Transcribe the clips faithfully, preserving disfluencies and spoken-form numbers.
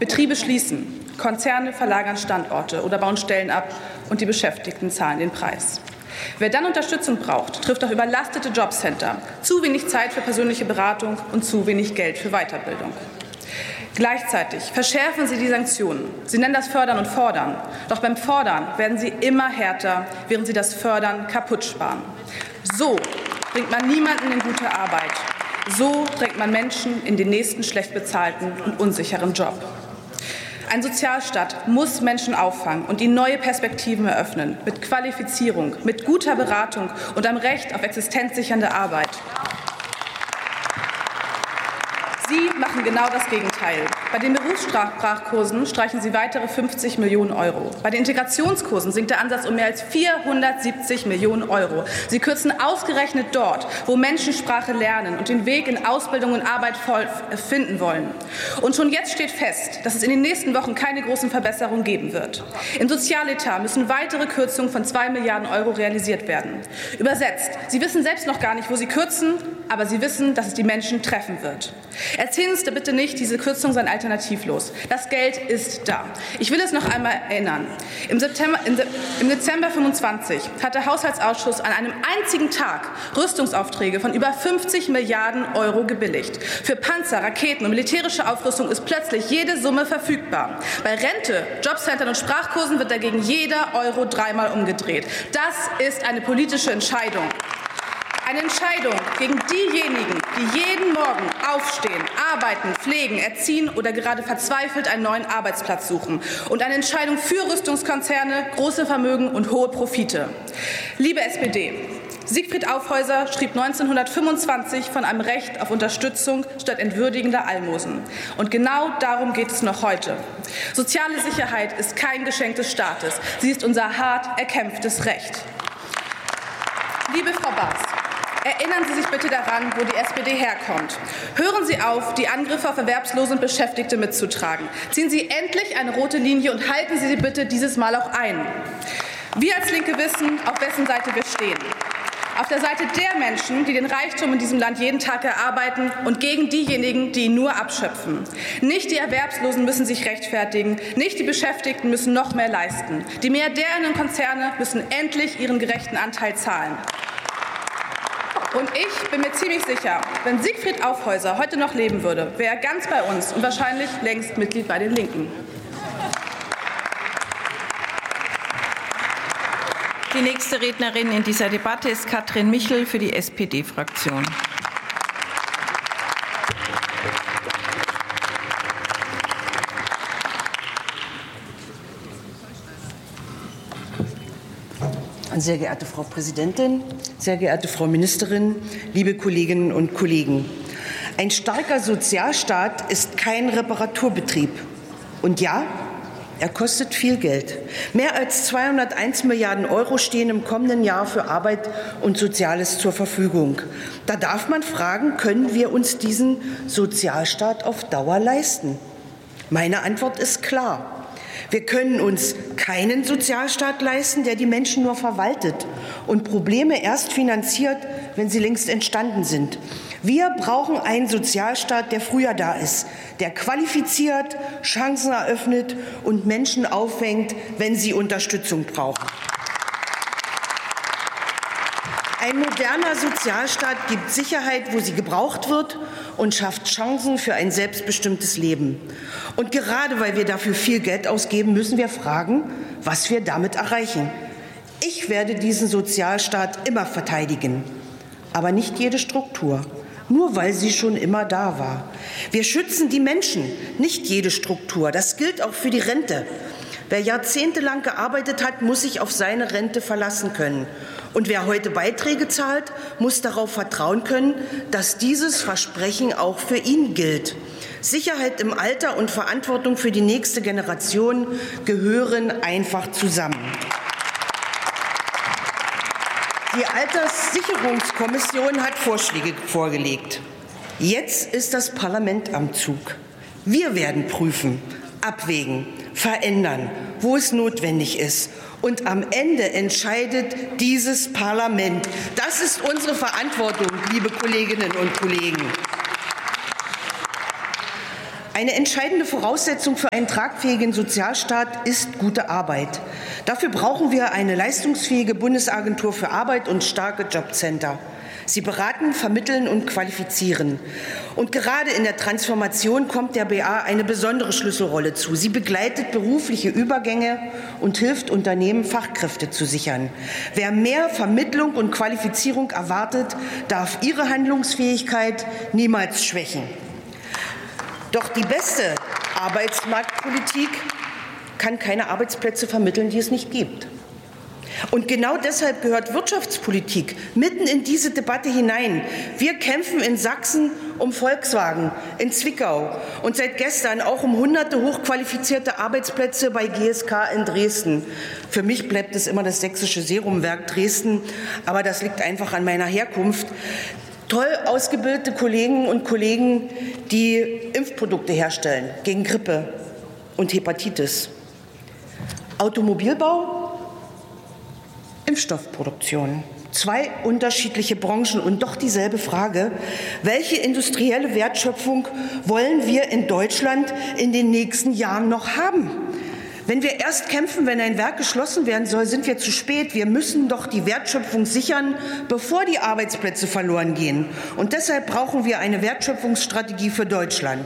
Betriebe schließen, Konzerne verlagern Standorte oder bauen Stellen ab und die Beschäftigten zahlen den Preis. Wer dann Unterstützung braucht, trifft auf überlastete Jobcenter, zu wenig Zeit für persönliche Beratung und zu wenig Geld für Weiterbildung. Gleichzeitig verschärfen Sie die Sanktionen. Sie nennen das Fördern und Fordern. Doch beim Fordern werden Sie immer härter, während Sie das Fördern kaputt sparen. So bringt man niemanden in gute Arbeit. So drängt man Menschen in den nächsten schlecht bezahlten und unsicheren Job. Ein Sozialstaat muss Menschen auffangen und ihnen neue Perspektiven eröffnen, mit Qualifizierung, mit guter Beratung und am Recht auf existenzsichernde Arbeit. Sie machen genau das Gegenteil. Bei den Berufssprachkursen streichen Sie weitere fünfzig Millionen Euro. Bei den Integrationskursen sinkt der Ansatz um mehr als vierhundertsiebzig Millionen Euro. Sie kürzen ausgerechnet dort, wo Menschen Sprache lernen und den Weg in Ausbildung und Arbeit finden wollen. Und schon jetzt steht fest, dass es in den nächsten Wochen keine großen Verbesserungen geben wird. Im Sozialetat müssen weitere Kürzungen von zwei Milliarden Euro realisiert werden. Übersetzt, Sie wissen selbst noch gar nicht, wo Sie kürzen, aber Sie wissen, dass es die Menschen treffen wird. Erzählen Sie bitte nicht, diese Kürzungen seien alternativlos. Das Geld ist da. Ich will es noch einmal erinnern. Im, September, im, im Dezember fünfundzwanzig hat der Haushaltsausschuss an einem einzigen Tag Rüstungsaufträge von über fünfzig Milliarden Euro gebilligt. Für Panzer, Raketen und militärische Aufrüstung ist plötzlich jede Summe verfügbar. Bei Rente, Jobcentern und Sprachkursen wird dagegen jeder Euro dreimal umgedreht. Das ist eine politische Entscheidung. Eine Entscheidung gegen diejenigen, die jeden Morgen aufstehen, arbeiten, pflegen, erziehen oder gerade verzweifelt einen neuen Arbeitsplatz suchen. Und eine Entscheidung für Rüstungskonzerne, große Vermögen und hohe Profite. Liebe S P D, Siegfried Aufhäuser schrieb neunzehnhundertfünfundzwanzig von einem Recht auf Unterstützung statt entwürdigender Almosen. Und genau darum geht es noch heute. Soziale Sicherheit ist kein Geschenk des Staates. Sie ist unser hart erkämpftes Recht. Liebe Frau Baas, erinnern Sie sich bitte daran, wo die S P D herkommt. Hören Sie auf, die Angriffe auf Erwerbslose und Beschäftigte mitzutragen. Ziehen Sie endlich eine rote Linie und halten Sie sie bitte dieses Mal auch ein. Wir als Linke wissen, auf wessen Seite wir stehen. Auf der Seite der Menschen, die den Reichtum in diesem Land jeden Tag erarbeiten und gegen diejenigen, die ihn nur abschöpfen. Nicht die Erwerbslosen müssen sich rechtfertigen, nicht die Beschäftigten müssen noch mehr leisten. Die Milliardären und Konzerne müssen endlich ihren gerechten Anteil zahlen. Und ich bin mir ziemlich sicher, wenn Siegfried Aufhäuser heute noch leben würde, wäre er ganz bei uns und wahrscheinlich längst Mitglied bei den Linken. Die nächste Rednerin in dieser Debatte ist Katrin Michel für die S P D-Fraktion. Sehr geehrte Frau Präsidentin, sehr geehrte Frau Ministerin, liebe Kolleginnen und Kollegen! Ein starker Sozialstaat ist kein Reparaturbetrieb. Und ja, er kostet viel Geld. Mehr als zweihunderteins Milliarden Euro stehen im kommenden Jahr für Arbeit und Soziales zur Verfügung. Da darf man fragen, können wir uns diesen Sozialstaat auf Dauer leisten? Meine Antwort ist klar. Wir können uns keinen Sozialstaat leisten, der die Menschen nur verwaltet und Probleme erst finanziert, wenn sie längst entstanden sind. Wir brauchen einen Sozialstaat, der früher da ist, der qualifiziert, Chancen eröffnet und Menschen auffängt, wenn sie Unterstützung brauchen. Ein moderner Sozialstaat gibt Sicherheit, wo sie gebraucht wird, und schafft Chancen für ein selbstbestimmtes Leben. Und gerade weil wir dafür viel Geld ausgeben, müssen wir fragen, was wir damit erreichen. Ich werde diesen Sozialstaat immer verteidigen, aber nicht jede Struktur, nur weil sie schon immer da war. Wir schützen die Menschen, nicht jede Struktur. Das gilt auch für die Rente. Wer jahrzehntelang gearbeitet hat, muss sich auf seine Rente verlassen können. Und wer heute Beiträge zahlt, muss darauf vertrauen können, dass dieses Versprechen auch für ihn gilt. Sicherheit im Alter und Verantwortung für die nächste Generation gehören einfach zusammen. Die Alterssicherungskommission hat Vorschläge vorgelegt. Jetzt ist das Parlament am Zug. Wir werden prüfen, abwägen, verändern, wo es notwendig ist. Und am Ende entscheidet dieses Parlament. Das ist unsere Verantwortung, liebe Kolleginnen und Kollegen. Eine entscheidende Voraussetzung für einen tragfähigen Sozialstaat ist gute Arbeit. Dafür brauchen wir eine leistungsfähige Bundesagentur für Arbeit und starke Jobcenter. Sie beraten, vermitteln und qualifizieren. Und gerade in der Transformation kommt der B A eine besondere Schlüsselrolle zu. Sie begleitet berufliche Übergänge und hilft Unternehmen, Fachkräfte zu sichern. Wer mehr Vermittlung und Qualifizierung erwartet, darf ihre Handlungsfähigkeit niemals schwächen. Doch die beste Arbeitsmarktpolitik kann keine Arbeitsplätze vermitteln, die es nicht gibt. Und genau deshalb gehört Wirtschaftspolitik mitten in diese Debatte hinein. Wir kämpfen in Sachsen um Volkswagen, in Zwickau und seit gestern auch um hunderte hochqualifizierte Arbeitsplätze bei G S K in Dresden. Für mich bleibt es immer das sächsische Serumwerk Dresden, aber das liegt einfach an meiner Herkunft. Toll ausgebildete Kollegen und Kollegen, die Impfprodukte herstellen gegen Grippe und Hepatitis. Automobilbau, Impfstoffproduktion. Zwei unterschiedliche Branchen und doch dieselbe Frage. Welche industrielle Wertschöpfung wollen wir in Deutschland in den nächsten Jahren noch haben? Wenn wir erst kämpfen, wenn ein Werk geschlossen werden soll, sind wir zu spät. Wir müssen doch die Wertschöpfung sichern, bevor die Arbeitsplätze verloren gehen. Und deshalb brauchen wir eine Wertschöpfungsstrategie für Deutschland.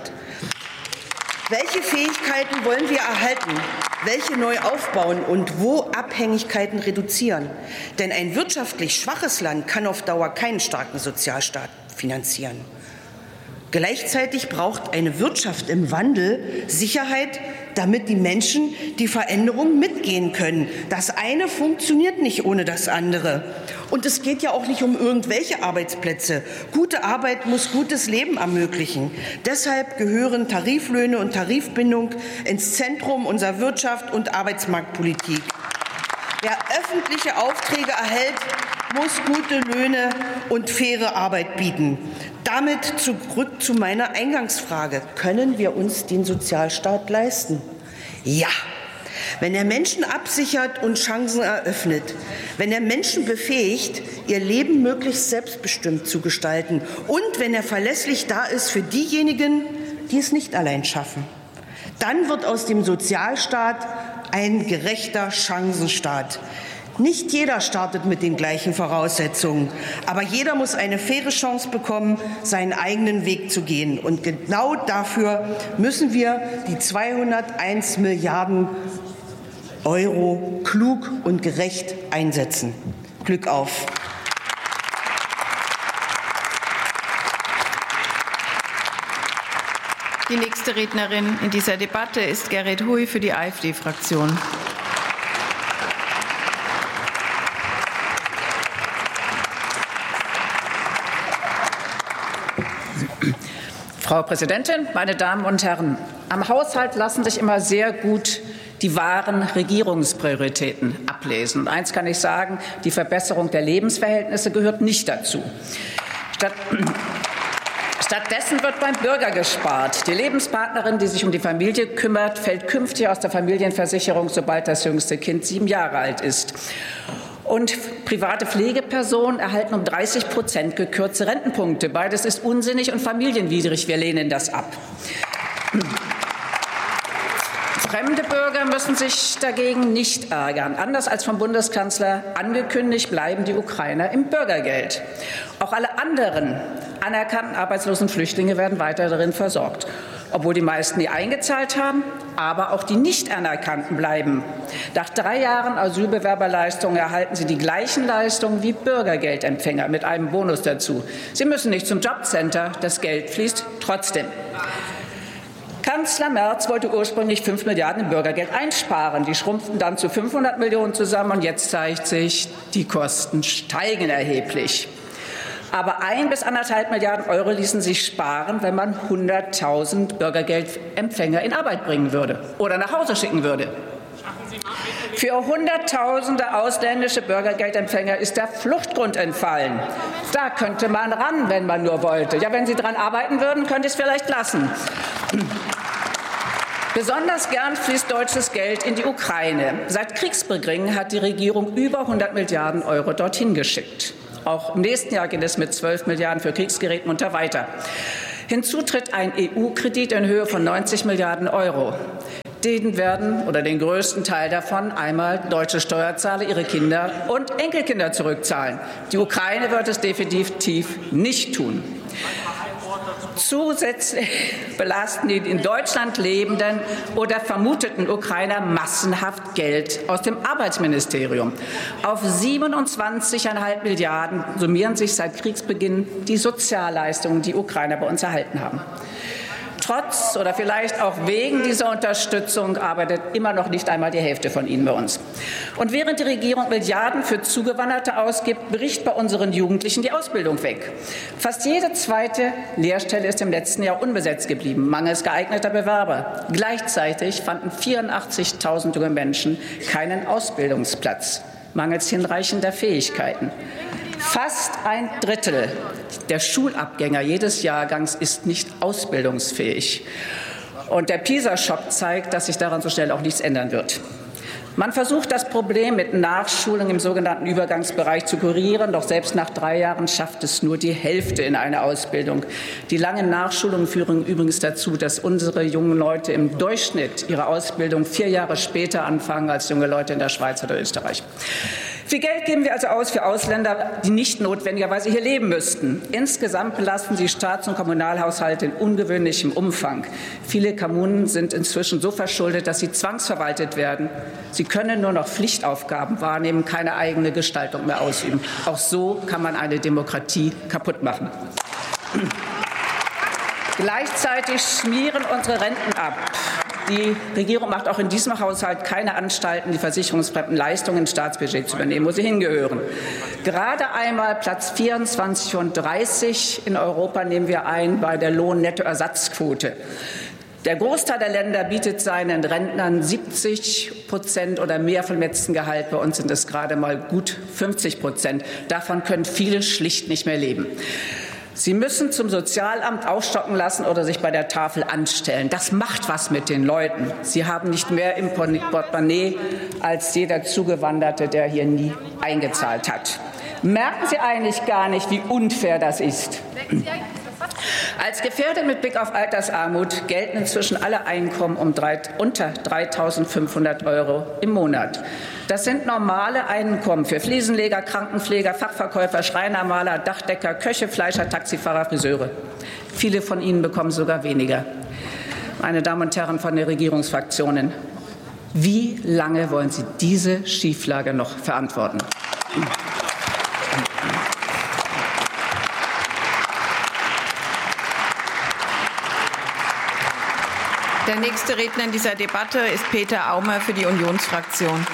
Welche Fähigkeiten wollen wir erhalten? Welche neu aufbauen und wo Abhängigkeiten reduzieren? Denn ein wirtschaftlich schwaches Land kann auf Dauer keinen starken Sozialstaat finanzieren. Gleichzeitig braucht eine Wirtschaft im Wandel Sicherheit, damit die Menschen die Veränderung mitgehen können. Das eine funktioniert nicht ohne das andere. Und es geht ja auch nicht um irgendwelche Arbeitsplätze. Gute Arbeit muss gutes Leben ermöglichen. Deshalb gehören Tariflöhne und Tarifbindung ins Zentrum unserer Wirtschaft und Arbeitsmarktpolitik. Wer öffentliche Aufträge erhält, muss gute Löhne und faire Arbeit bieten. Damit zurück zu meiner Eingangsfrage. Können wir uns den Sozialstaat leisten? Ja. Wenn er Menschen absichert und Chancen eröffnet, wenn er Menschen befähigt, ihr Leben möglichst selbstbestimmt zu gestalten und wenn er verlässlich da ist für diejenigen, die es nicht allein schaffen, dann wird aus dem Sozialstaat ein gerechter Chancenstaat. Nicht jeder startet mit den gleichen Voraussetzungen, aber jeder muss eine faire Chance bekommen, seinen eigenen Weg zu gehen. Und genau dafür müssen wir die zweihunderteins Milliarden Euro klug und gerecht einsetzen. Glück auf! Die nächste Rednerin in dieser Debatte ist Gerrit Hui für die AfD-Fraktion. Frau Präsidentin, meine Damen und Herren! Am Haushalt lassen sich immer sehr gut die wahren Regierungsprioritäten ablesen. Und eins kann ich sagen, die Verbesserung der Lebensverhältnisse gehört nicht dazu. Statt Stattdessen wird beim Bürger gespart. Die Lebenspartnerin, die sich um die Familie kümmert, fällt künftig aus der Familienversicherung, sobald das jüngste Kind sieben Jahre alt ist. Und private Pflegepersonen erhalten um dreißig Prozent gekürzte Rentenpunkte. Beides ist unsinnig und familienwidrig. Wir lehnen das ab. Fremde Bürger müssen sich dagegen nicht ärgern. Anders als vom Bundeskanzler angekündigt, bleiben die Ukrainer im Bürgergeld. Auch alle anderen anerkannten arbeitslosen Flüchtlinge werden weiter darin versorgt, obwohl die meisten die eingezahlt haben, aber auch die nicht anerkannten bleiben. Nach drei Jahren Asylbewerberleistung erhalten sie die gleichen Leistungen wie Bürgergeldempfänger mit einem Bonus dazu. Sie müssen nicht zum Jobcenter, das Geld fließt trotzdem. Kanzler Merz wollte ursprünglich fünf Milliarden im Bürgergeld einsparen. Die schrumpften dann zu fünfhundert Millionen zusammen und jetzt zeigt sich, die Kosten steigen erheblich. Aber ein bis anderthalb Milliarden Euro ließen sich sparen, wenn man hunderttausend Bürgergeldempfänger in Arbeit bringen würde oder nach Hause schicken würde. Für Hunderttausende ausländische Bürgergeldempfänger ist der Fluchtgrund entfallen. Da könnte man ran, wenn man nur wollte. Ja, wenn Sie daran arbeiten würden, könnte ich es vielleicht lassen. Besonders gern fließt deutsches Geld in die Ukraine. Seit Kriegsbeginn hat die Regierung über hundert Milliarden Euro dorthin geschickt. Auch im nächsten Jahr geht es mit zwölf Milliarden für Kriegsgerät munter weiter. Hinzu tritt ein E U-Kredit in Höhe von neunzig Milliarden Euro. Den werden oder den größten Teil davon einmal deutsche Steuerzahler, ihre Kinder und Enkelkinder zurückzahlen. Die Ukraine wird es definitiv nicht tun. Zusätzlich belasten die in Deutschland lebenden oder vermuteten Ukrainer massenhaft Geld aus dem Arbeitsministerium. Auf siebenundzwanzig Komma fünf Milliarden summieren sich seit Kriegsbeginn die Sozialleistungen, die Ukrainer bei uns erhalten haben. Trotz oder vielleicht auch wegen dieser Unterstützung arbeitet immer noch nicht einmal die Hälfte von ihnen bei uns. Und während die Regierung Milliarden für Zugewanderte ausgibt, bricht bei unseren Jugendlichen die Ausbildung weg. Fast jede zweite Lehrstelle ist im letzten Jahr unbesetzt geblieben, mangels geeigneter Bewerber. Gleichzeitig fanden vierundachtzigtausend junge Menschen keinen Ausbildungsplatz, mangels hinreichender Fähigkeiten. Fast ein Drittel der Schulabgänger jedes Jahrgangs ist nicht ausbildungsfähig. Und der PISA-Schock zeigt, dass sich daran so schnell auch nichts ändern wird. Man versucht, das Problem mit Nachschulung im sogenannten Übergangsbereich zu kurieren, doch selbst nach drei Jahren schafft es nur die Hälfte in eine Ausbildung. Die langen Nachschulungen führen übrigens dazu, dass unsere jungen Leute im Durchschnitt ihre Ausbildung vier Jahre später anfangen als junge Leute in der Schweiz oder Österreich. Viel Geld geben wir also aus für Ausländer, die nicht notwendigerweise hier leben müssten. Insgesamt belasten sie Staats- und Kommunalhaushalte in ungewöhnlichem Umfang. Viele Kommunen sind inzwischen so verschuldet, dass sie zwangsverwaltet werden. Sie können nur noch Pflichtaufgaben wahrnehmen, keine eigene Gestaltung mehr ausüben. Auch so kann man eine Demokratie kaputt machen. Gleichzeitig schmieren unsere Renten ab. Die Regierung macht auch in diesem Haushalt keine Anstalten, die versicherungsfremden Leistungen ins Staatsbudget zu übernehmen, wo sie hingehören. Gerade einmal Platz vierundzwanzig von dreißig in Europa nehmen wir ein bei der Lohnnettoersatzquote. Der Großteil der Länder bietet seinen Rentnern siebzig Prozent oder mehr vom letzten Gehalt. Bei uns sind es gerade mal gut fünfzig Prozent. Davon können viele schlicht nicht mehr leben. Sie müssen zum Sozialamt aufstocken lassen oder sich bei der Tafel anstellen. Das macht was mit den Leuten. Sie haben nicht mehr im Portemonnaie als jeder Zugewanderte, der hier nie eingezahlt hat. Merken Sie eigentlich gar nicht, wie unfair das ist? Als gefährdet mit Blick auf Altersarmut gelten inzwischen alle Einkommen um drei, unter dreitausendfünfhundert Euro im Monat. Das sind normale Einkommen für Fliesenleger, Krankenpfleger, Fachverkäufer, Schreiner, Maler, Dachdecker, Köche, Fleischer, Taxifahrer, Friseure. Viele von ihnen bekommen sogar weniger. Meine Damen und Herren von den Regierungsfraktionen, wie lange wollen Sie diese Schieflage noch verantworten? Der nächste Redner in dieser Debatte ist Peter Aumer für die Unionsfraktion.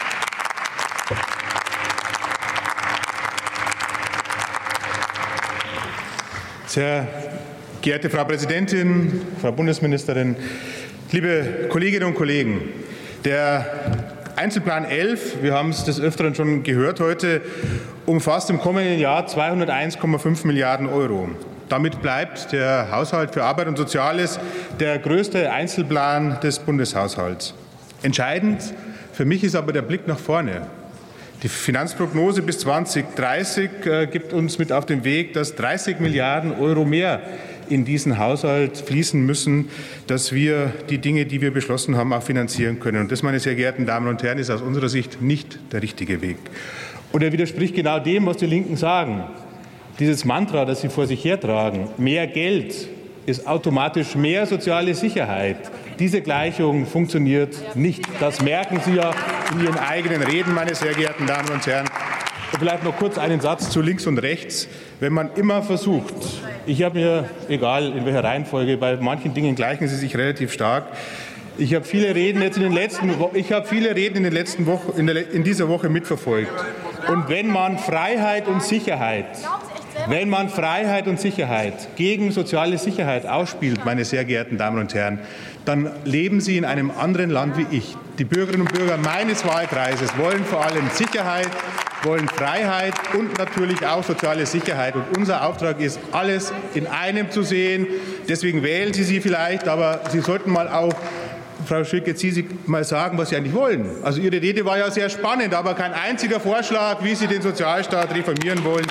Sehr geehrte Frau Präsidentin, Frau Bundesministerin, liebe Kolleginnen und Kollegen! Der Einzelplan elf, wir haben es des Öfteren schon gehört heute, umfasst im kommenden Jahr zweihunderteins Komma fünf Milliarden Euro. Damit bleibt der Haushalt für Arbeit und Soziales der größte Einzelplan des Bundeshaushalts. Entscheidend für mich ist aber der Blick nach vorne. Die Finanzprognose bis zweitausenddreißig äh, gibt uns mit auf den Weg, dass dreißig Milliarden Euro mehr in diesen Haushalt fließen müssen, dass wir die Dinge, die wir beschlossen haben, auch finanzieren können. Und das, meine sehr geehrten Damen und Herren, ist aus unserer Sicht nicht der richtige Weg. Und er widerspricht genau dem, was die Linken sagen. Dieses Mantra, das sie vor sich hertragen, mehr Geld ist automatisch mehr soziale Sicherheit. Diese Gleichung funktioniert nicht. Das merken Sie ja in Ihren eigenen Reden, meine sehr geehrten Damen und Herren. Und vielleicht noch kurz einen Satz zu links und rechts. Wenn man immer versucht, ich habe mir, egal in welcher Reihenfolge, bei manchen Dingen gleichen Sie sich relativ stark. Ich habe viele Reden jetzt in den letzten, ich habe viele Reden in den letzten Wochen, in, der, in dieser Woche mitverfolgt. Und wenn man Freiheit und Sicherheit Wenn man Freiheit und Sicherheit gegen soziale Sicherheit ausspielt, meine sehr geehrten Damen und Herren, dann leben Sie in einem anderen Land wie ich. Die Bürgerinnen und Bürger meines Wahlkreises wollen vor allem Sicherheit, wollen Freiheit und natürlich auch soziale Sicherheit. Und unser Auftrag ist, alles in einem zu sehen. Deswegen wählen Sie sie vielleicht, aber Sie sollten mal auch, Frau Schick, jetzt Sie mal sagen, was Sie eigentlich wollen. Also Ihre Rede war ja sehr spannend, aber kein einziger Vorschlag, wie Sie den Sozialstaat reformieren wollen.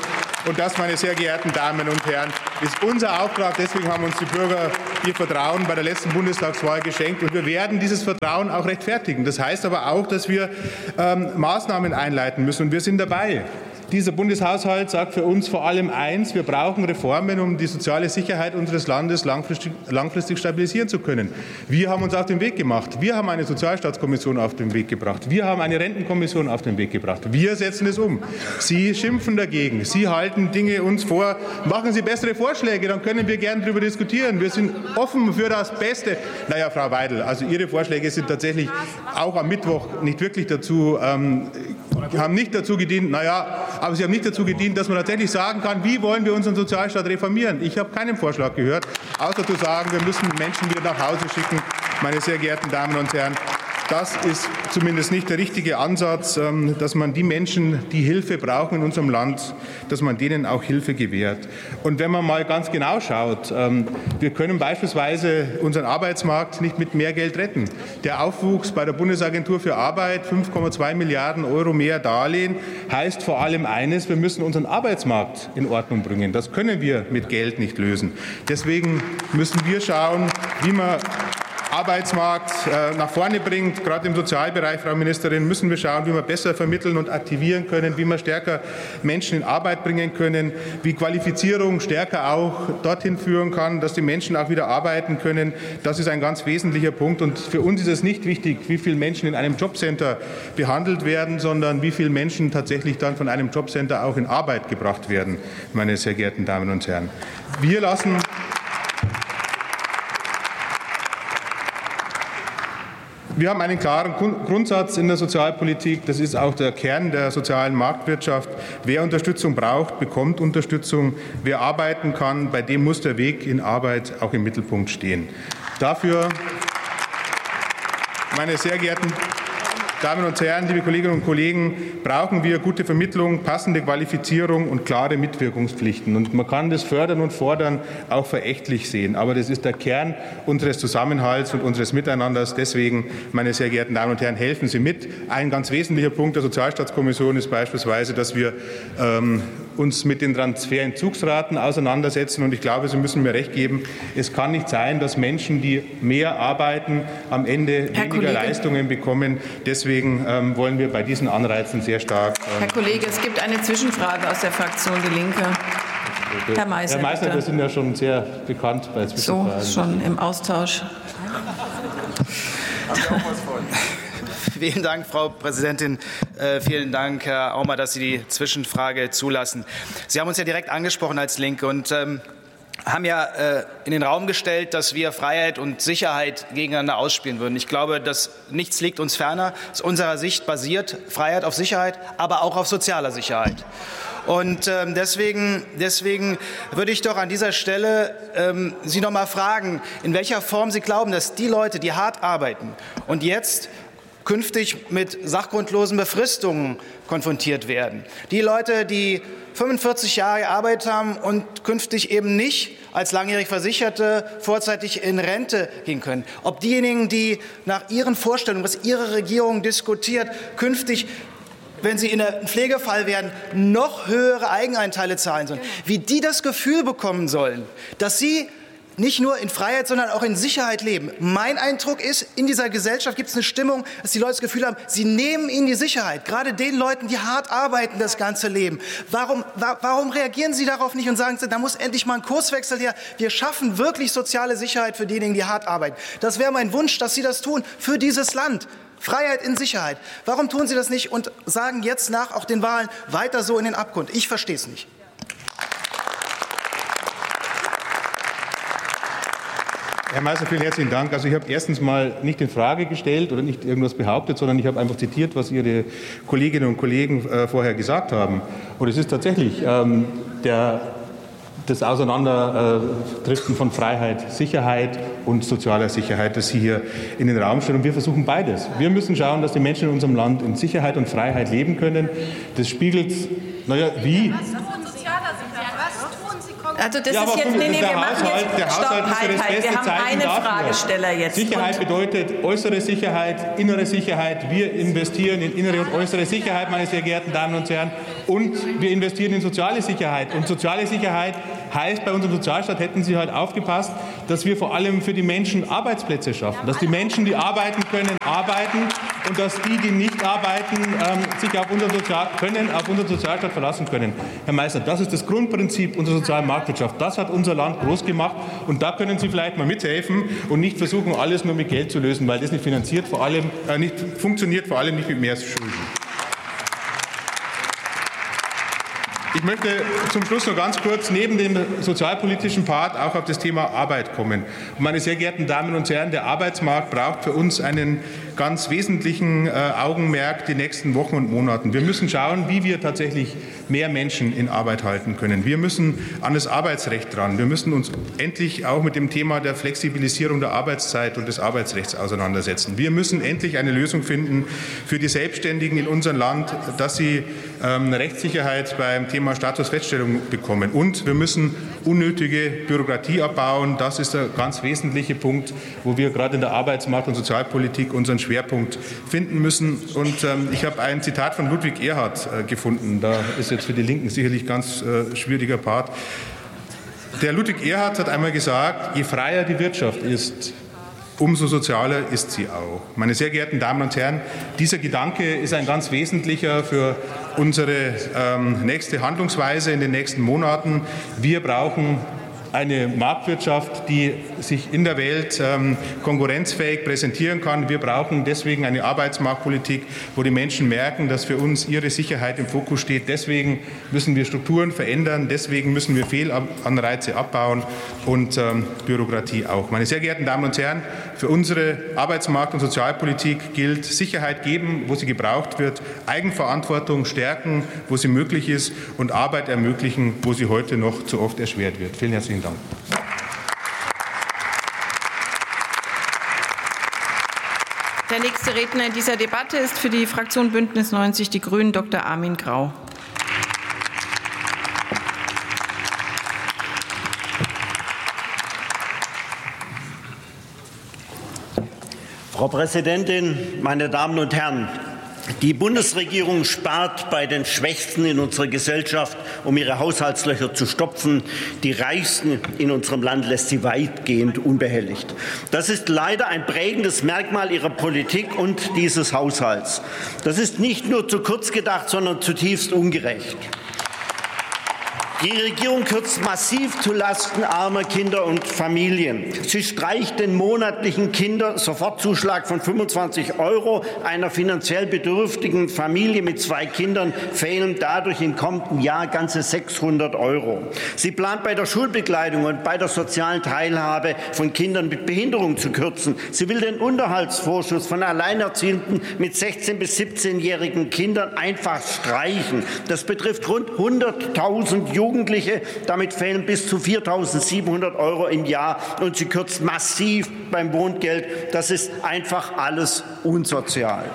Und das, meine sehr geehrten Damen und Herren, ist unser Auftrag. Deswegen haben uns die Bürger ihr Vertrauen bei der letzten Bundestagswahl geschenkt. Und wir werden dieses Vertrauen auch rechtfertigen. Das heißt aber auch, dass wir ähm, Maßnahmen einleiten müssen. Und wir sind dabei. Dieser Bundeshaushalt sagt für uns vor allem eins: Wir brauchen Reformen, um die soziale Sicherheit unseres Landes langfristig, langfristig stabilisieren zu können. Wir haben uns auf den Weg gemacht. Wir haben eine Sozialstaatskommission auf den Weg gebracht. Wir haben eine Rentenkommission auf den Weg gebracht. Wir setzen es um. Sie schimpfen dagegen. Sie halten Dinge uns vor. Machen Sie bessere Vorschläge, dann können wir gerne darüber diskutieren. Wir sind offen für das Beste. Naja, Frau Weidel, also Ihre Vorschläge sind tatsächlich auch am Mittwoch nicht wirklich dazu, ähm, haben nicht dazu gedient, naja, aber sie haben nicht dazu gedient, dass man tatsächlich sagen kann, wie wollen wir unseren Sozialstaat reformieren. Ich habe keinen Vorschlag gehört, außer zu sagen, wir müssen Menschen wieder nach Hause schicken. Meine sehr geehrten Damen und Herren, das ist zumindest nicht der richtige Ansatz, dass man die Menschen, die Hilfe brauchen in unserem Land, dass man denen auch Hilfe gewährt. Und wenn man mal ganz genau schaut, wir können beispielsweise unseren Arbeitsmarkt nicht mit mehr Geld retten. Der Aufwuchs bei der Bundesagentur für Arbeit, fünf Komma zwei Milliarden Euro mehr Darlehen, heißt vor allem eines: Wir müssen unseren Arbeitsmarkt in Ordnung bringen. Das können wir mit Geld nicht lösen. Deswegen müssen wir schauen, wie man Arbeitsmarkt äh, nach vorne bringt. Gerade im Sozialbereich, Frau Ministerin, müssen wir schauen, wie wir besser vermitteln und aktivieren können, wie wir stärker Menschen in Arbeit bringen können, wie Qualifizierung stärker auch dorthin führen kann, dass die Menschen auch wieder arbeiten können. Das ist ein ganz wesentlicher Punkt. Und für uns ist es nicht wichtig, wie viele Menschen in einem Jobcenter behandelt werden, sondern wie viele Menschen tatsächlich dann von einem Jobcenter auch in Arbeit gebracht werden, meine sehr geehrten Damen und Herren. Wir lassen Wir haben einen klaren Grundsatz in der Sozialpolitik. Das ist auch der Kern der sozialen Marktwirtschaft. Wer Unterstützung braucht, bekommt Unterstützung. Wer arbeiten kann, bei dem muss der Weg in Arbeit auch im Mittelpunkt stehen. Dafür, meine sehr geehrten Damen und Herren, liebe Kolleginnen und Kollegen, brauchen wir gute Vermittlung, passende Qualifizierung und klare Mitwirkungspflichten. Und man kann das Fördern und Fordern auch verächtlich sehen. Aber das ist der Kern unseres Zusammenhalts und unseres Miteinanders. Deswegen, meine sehr geehrten Damen und Herren, helfen Sie mit. Ein ganz wesentlicher Punkt der Sozialstaatskommission ist beispielsweise, dass wir ähm, uns mit den Transferentzugsraten auseinandersetzen. Und ich glaube, Sie müssen mir recht geben, es kann nicht sein, dass Menschen, die mehr arbeiten, am Ende Herr weniger Kollege. Leistungen bekommen. Deswegen Deswegen ähm, wollen wir bei diesen Anreizen sehr stark. Ähm, Herr Kollege, es gibt eine Zwischenfrage aus der Fraktion Die Linke. Herr Meißner, Herr Meißner, bitte. wir sind ja schon sehr bekannt bei So, Zwischenfragen. schon im Austausch. Vielen Dank, Frau Präsidentin. Äh, vielen Dank, Herr Aumer, dass Sie die Zwischenfrage zulassen. Sie haben uns ja direkt angesprochen als Linke und ähm, haben ja äh, in den Raum gestellt, dass wir Freiheit und Sicherheit gegeneinander ausspielen würden. Ich glaube, dass nichts liegt uns ferner. Aus unserer Sicht basiert Freiheit auf Sicherheit, aber auch auf sozialer Sicherheit. Und ähm, deswegen, deswegen würde ich doch an dieser Stelle ähm, Sie noch mal fragen, in welcher Form Sie glauben, dass die Leute, die hart arbeiten und jetzt künftig mit sachgrundlosen Befristungen konfrontiert werden. Die Leute, die fünfundvierzig Jahre gearbeitet haben und künftig eben nicht als langjährig Versicherte vorzeitig in Rente gehen können. Ob diejenigen, die nach ihren Vorstellungen, was ihre Regierung diskutiert, künftig, wenn sie in einem Pflegefall werden, noch höhere Eigenanteile zahlen sollen. Wie die das Gefühl bekommen sollen, dass sie nicht nur in Freiheit, sondern auch in Sicherheit leben. Mein Eindruck ist, in dieser Gesellschaft gibt es eine Stimmung, dass die Leute das Gefühl haben, sie nehmen ihnen die Sicherheit. Gerade den Leuten, die hart arbeiten das ganze Leben. Warum, wa warum reagieren Sie darauf nicht und sagen, da muss endlich mal ein Kurswechsel her. Wir schaffen wirklich soziale Sicherheit für diejenigen, die hart arbeiten. Das wäre mein Wunsch, dass Sie das tun für dieses Land. Freiheit in Sicherheit. Warum tun Sie das nicht und sagen jetzt nach auch den Wahlen weiter so in den Abgrund? Ich verstehe es nicht. Herr Meißner, vielen herzlichen Dank. Also ich habe erstens mal nicht in Frage gestellt oder nicht irgendwas behauptet, sondern ich habe einfach zitiert, was Ihre Kolleginnen und Kollegen äh, vorher gesagt haben. Und es ist tatsächlich ähm, der, das Auseinanderdriften von Freiheit, Sicherheit und sozialer Sicherheit, das Sie hier in den Raum stellen. Und wir versuchen beides. Wir müssen schauen, dass die Menschen in unserem Land in Sicherheit und Freiheit leben können. Das spiegelt, naja, wie? Also das ja, ist jetzt, nee, nee, wir machen Haushalt, jetzt, der stopp, Haushalt ist ja halt, das halt, beste wir haben Zeichen einen dafür. Fragesteller jetzt. Sicherheit und bedeutet äußere Sicherheit, innere Sicherheit. Wir investieren in innere und äußere Sicherheit, meine sehr geehrten Damen und Herren, und wir investieren in soziale Sicherheit. Und soziale Sicherheit heißt, bei unserem Sozialstaat hätten Sie halt aufgepasst, dass wir vor allem für die Menschen Arbeitsplätze schaffen, dass die Menschen, die arbeiten können, arbeiten und dass die, die nicht arbeiten, ähm, sich auf unseren Sozial können, auf unseren Sozialstaat verlassen können. Herr Meißner, das ist das Grundprinzip unserer sozialen Marktwirtschaft. Das hat unser Land groß gemacht und da können Sie vielleicht mal mithelfen und nicht versuchen, alles nur mit Geld zu lösen, weil das nicht finanziert, vor allem äh, nicht funktioniert, vor allem nicht mit mehr Schulden. Ich möchte zum Schluss noch ganz kurz neben dem sozialpolitischen Part auch auf das Thema Arbeit kommen. Und meine sehr geehrten Damen und Herren, der Arbeitsmarkt braucht für uns einen ganz wesentlichen äh, Augenmerk die nächsten Wochen und Monaten. Wir müssen schauen, wie wir tatsächlich mehr Menschen in Arbeit halten können. Wir müssen an das Arbeitsrecht ran. Wir müssen uns endlich auch mit dem Thema der Flexibilisierung der Arbeitszeit und des Arbeitsrechts auseinandersetzen. Wir müssen endlich eine Lösung finden für die Selbstständigen in unserem Land, dass sie ähm, Rechtssicherheit beim Thema Statusfeststellung bekommen. Und wir müssen unnötige Bürokratie abbauen. Das ist der ganz wesentliche Punkt, wo wir gerade in der Arbeitsmarkt- und Sozialpolitik unseren Schwerpunkt finden müssen. Und ähm, ich habe ein Zitat von Ludwig Erhard äh, gefunden. Da ist jetzt für die Linken sicherlich ganz äh, schwieriger Part. Der Ludwig Erhard hat einmal gesagt, je freier die Wirtschaft ist, umso sozialer ist sie auch. Meine sehr geehrten Damen und Herren, dieser Gedanke ist ein ganz wesentlicher für unsere ähm, nächste Handlungsweise in den nächsten Monaten. Wir brauchen eine Marktwirtschaft, die sich in der Welt ähm, konkurrenzfähig präsentieren kann. Wir brauchen deswegen eine Arbeitsmarktpolitik, wo die Menschen merken, dass für uns ihre Sicherheit im Fokus steht. Deswegen müssen wir Strukturen verändern, deswegen müssen wir Fehlanreize abbauen und ähm, Bürokratie auch. Meine sehr geehrten Damen und Herren, für unsere Arbeitsmarkt- und Sozialpolitik gilt Sicherheit geben, wo sie gebraucht wird, Eigenverantwortung stärken, wo sie möglich ist und Arbeit ermöglichen, wo sie heute noch zu oft erschwert wird. Vielen herzlichen Dank. Der nächste Redner in dieser Debatte ist für die Fraktion Bündnis neunzig Die Grünen Doktor Armin Grau. Frau Präsidentin, meine Damen und Herren! Die Bundesregierung spart bei den Schwächsten in unserer Gesellschaft, um ihre Haushaltslöcher zu stopfen. Die Reichsten in unserem Land lässt sie weitgehend unbehelligt. Das ist leider ein prägendes Merkmal ihrer Politik und dieses Haushalts. Das ist nicht nur zu kurz gedacht, sondern zutiefst ungerecht. Die Regierung kürzt massiv zulasten armer Kinder und Familien. Sie streicht den monatlichen Kindersofortzuschlag von fünfundzwanzig Euro. Einer finanziell bedürftigen Familie mit zwei Kindern fehlen dadurch im kommenden Jahr ganze sechshundert Euro. Sie plant bei der Schulbekleidung und bei der sozialen Teilhabe von Kindern mit Behinderung zu kürzen. Sie will den Unterhaltsvorschuss von Alleinerziehenden mit sechzehn- bis siebzehnjährigen Kindern einfach streichen. Das betrifft rund hunderttausend Jugendliche. Jugendliche. Damit fehlen bis zu viertausendsiebenhundert Euro im Jahr. Und sie kürzt massiv beim Wohngeld. Das ist einfach alles unsozial.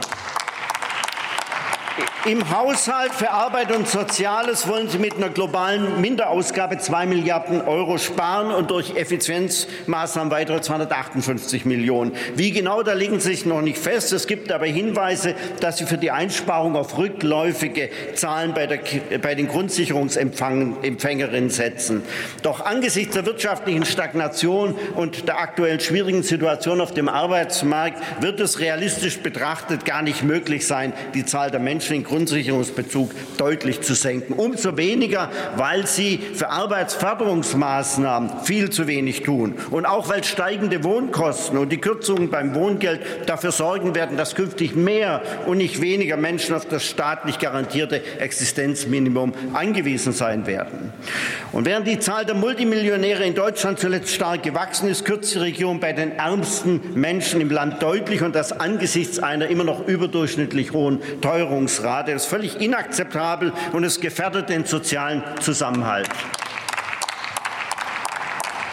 Im Haushalt für Arbeit und Soziales wollen Sie mit einer globalen Minderausgabe zwei Milliarden Euro sparen und durch Effizienzmaßnahmen weitere zweihundertachtundfünfzig Millionen. Wie genau, da legen Sie sich noch nicht fest. Es gibt aber Hinweise, dass Sie für die Einsparung auf rückläufige Zahlen bei, der, bei den Grundsicherungsempfängerinnen setzen. Doch angesichts der wirtschaftlichen Stagnation und der aktuell schwierigen Situation auf dem Arbeitsmarkt wird es realistisch betrachtet gar nicht möglich sein, die Zahl der Menschen in Grundsicherungsbezug deutlich zu senken. Umso weniger, weil Sie für Arbeitsförderungsmaßnahmen viel zu wenig tun. Und auch weil steigende Wohnkosten und die Kürzungen beim Wohngeld dafür sorgen werden, dass künftig mehr und nicht weniger Menschen auf das staatlich garantierte Existenzminimum angewiesen sein werden. Und während die Zahl der Multimillionäre in Deutschland zuletzt stark gewachsen ist, kürzt die Regierung bei den ärmsten Menschen im Land deutlich, und das angesichts einer immer noch überdurchschnittlich hohen Teuerungsrate. Das ist völlig inakzeptabel und es gefährdet den sozialen Zusammenhalt.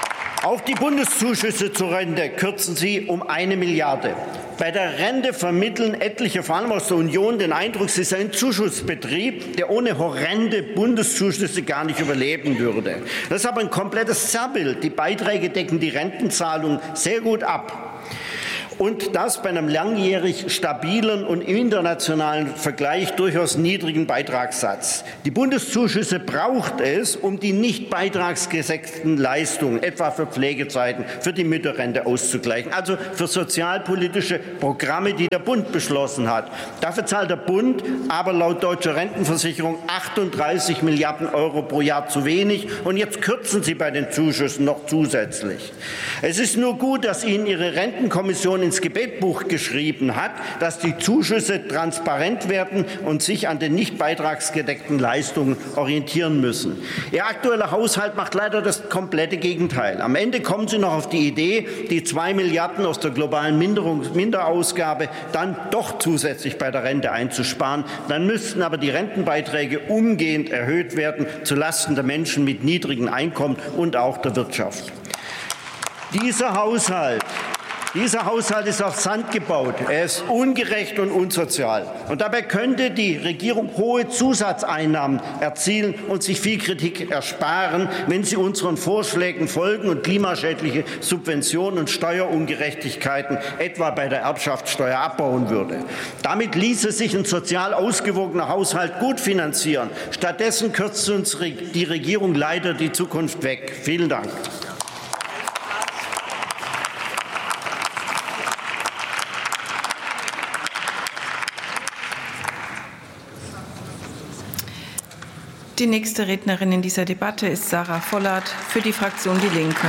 Auch die Bundeszuschüsse zur Rente kürzen Sie um eine Milliarde. Bei der Rente vermitteln etliche, vor allem aus der Union, den Eindruck, sie sei ein Zuschussbetrieb, der ohne horrende Bundeszuschüsse gar nicht überleben würde. Das ist aber ein komplettes Zerrbild. Die Beiträge decken die Rentenzahlung sehr gut ab. Und das bei einem langjährig stabilen und im internationalen Vergleich durchaus niedrigen Beitragssatz. Die Bundeszuschüsse braucht es, um die nicht beitragsgesetzten Leistungen, etwa für Pflegezeiten, für die Mütterrente auszugleichen, also für sozialpolitische Programme, die der Bund beschlossen hat. Dafür zahlt der Bund aber laut Deutscher Rentenversicherung achtunddreißig Milliarden Euro pro Jahr zu wenig. Und jetzt kürzen Sie bei den Zuschüssen noch zusätzlich. Es ist nur gut, dass Ihnen Ihre Rentenkommission ins Gebetbuch geschrieben hat, dass die Zuschüsse transparent werden und sich an den nicht beitragsgedeckten Leistungen orientieren müssen. Ihr aktueller Haushalt macht leider das komplette Gegenteil. Am Ende kommen Sie noch auf die Idee, die zwei Milliarden aus der globalen Minderung, Minderausgabe dann doch zusätzlich bei der Rente einzusparen. Dann müssten aber die Rentenbeiträge umgehend erhöht werden, zulasten der Menschen mit niedrigen Einkommen und auch der Wirtschaft. Dieser Haushalt Dieser Haushalt ist auf Sand gebaut. Er ist ungerecht und unsozial. Und dabei könnte die Regierung hohe Zusatzeinnahmen erzielen und sich viel Kritik ersparen, wenn sie unseren Vorschlägen folgen und klimaschädliche Subventionen und Steuerungerechtigkeiten etwa bei der Erbschaftssteuer abbauen würde. Damit ließe sich ein sozial ausgewogener Haushalt gut finanzieren. Stattdessen kürzt uns die Regierung leider die Zukunft weg. Vielen Dank. Die nächste Rednerin in dieser Debatte ist Sarah Vollert für die Fraktion Die Linke.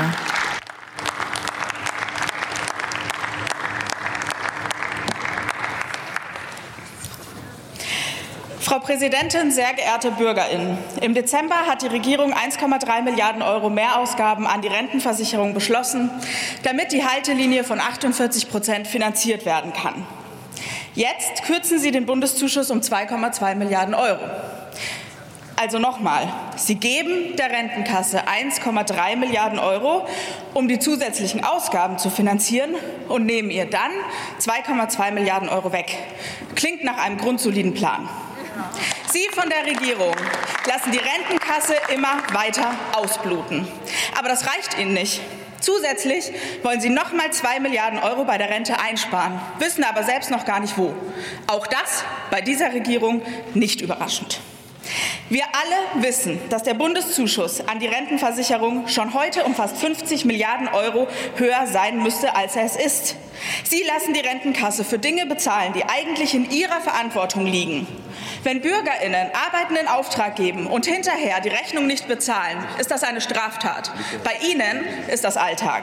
Frau Präsidentin, sehr geehrte BürgerInnen! Im Dezember hat die Regierung eins Komma drei Milliarden Euro Mehrausgaben an die Rentenversicherung beschlossen, damit die Haltelinie von achtundvierzig Prozent finanziert werden kann. Jetzt kürzen Sie den Bundeszuschuss um zwei Komma zwei Milliarden Euro. Also nochmal, Sie geben der Rentenkasse eins Komma drei Milliarden Euro, um die zusätzlichen Ausgaben zu finanzieren, und nehmen ihr dann zwei Komma zwei Milliarden Euro weg. Klingt nach einem grundsoliden Plan. Sie von der Regierung lassen die Rentenkasse immer weiter ausbluten. Aber das reicht Ihnen nicht. Zusätzlich wollen Sie noch mal zwei Milliarden Euro bei der Rente einsparen, wissen aber selbst noch gar nicht wo. Auch das bei dieser Regierung nicht überraschend. Wir alle wissen, dass der Bundeszuschuss an die Rentenversicherung schon heute um fast fünfzig Milliarden Euro höher sein müsste, als er es ist. Sie lassen die Rentenkasse für Dinge bezahlen, die eigentlich in ihrer Verantwortung liegen. Wenn BürgerInnen Arbeiten in Auftrag geben und hinterher die Rechnung nicht bezahlen, ist das eine Straftat. Bei Ihnen ist das Alltag.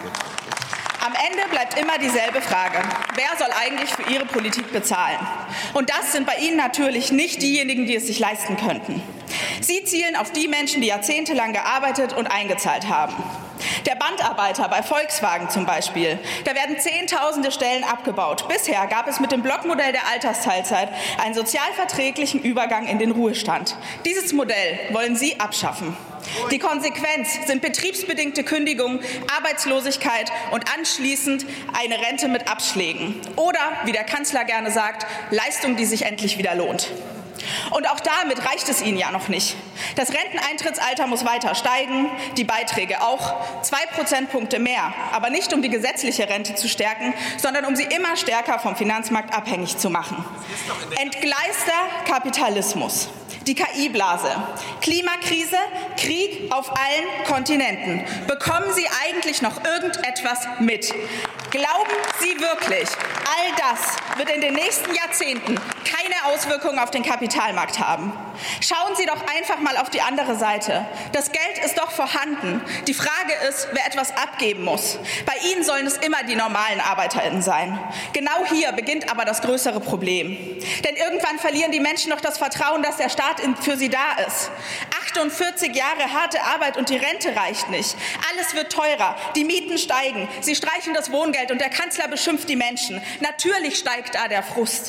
Am Ende bleibt immer dieselbe Frage. Wer soll eigentlich für Ihre Politik bezahlen? Und das sind bei Ihnen natürlich nicht diejenigen, die es sich leisten könnten. Sie zielen auf die Menschen, die jahrzehntelang gearbeitet und eingezahlt haben. Der Bandarbeiter bei Volkswagen zum Beispiel. Da werden Zehntausende Stellen abgebaut. Bisher gab es mit dem Blockmodell der Altersteilzeit einen sozialverträglichen Übergang in den Ruhestand. Dieses Modell wollen Sie abschaffen. Die Konsequenz sind betriebsbedingte Kündigungen, Arbeitslosigkeit und anschließend eine Rente mit Abschlägen. Oder, wie der Kanzler gerne sagt, Leistung, die sich endlich wieder lohnt. Und auch damit reicht es Ihnen ja noch nicht. Das Renteneintrittsalter muss weiter steigen, die Beiträge auch. Zwei Prozentpunkte mehr, aber nicht um die gesetzliche Rente zu stärken, sondern um sie immer stärker vom Finanzmarkt abhängig zu machen. Entgleister Kapitalismus. Die K I-Blase, Klimakrise, Krieg auf allen Kontinenten. Bekommen Sie eigentlich noch irgendetwas mit? Glauben Sie wirklich, all das wird in den nächsten Jahrzehnten keine Auswirkungen auf den Kapitalmarkt haben? Schauen Sie doch einfach mal auf die andere Seite. Das Geld ist doch vorhanden. Die Frage ist, wer etwas abgeben muss. Bei Ihnen sollen es immer die normalen ArbeiterInnen sein. Genau hier beginnt aber das größere Problem. Denn irgendwann verlieren die Menschen doch das Vertrauen, dass der Staat für sie da ist. achtundvierzig Jahre harte Arbeit und die Rente reicht nicht. Alles wird teurer, die Mieten steigen, sie streichen das Wohngeld und der Kanzler beschimpft die Menschen. Natürlich steigt da der Frust.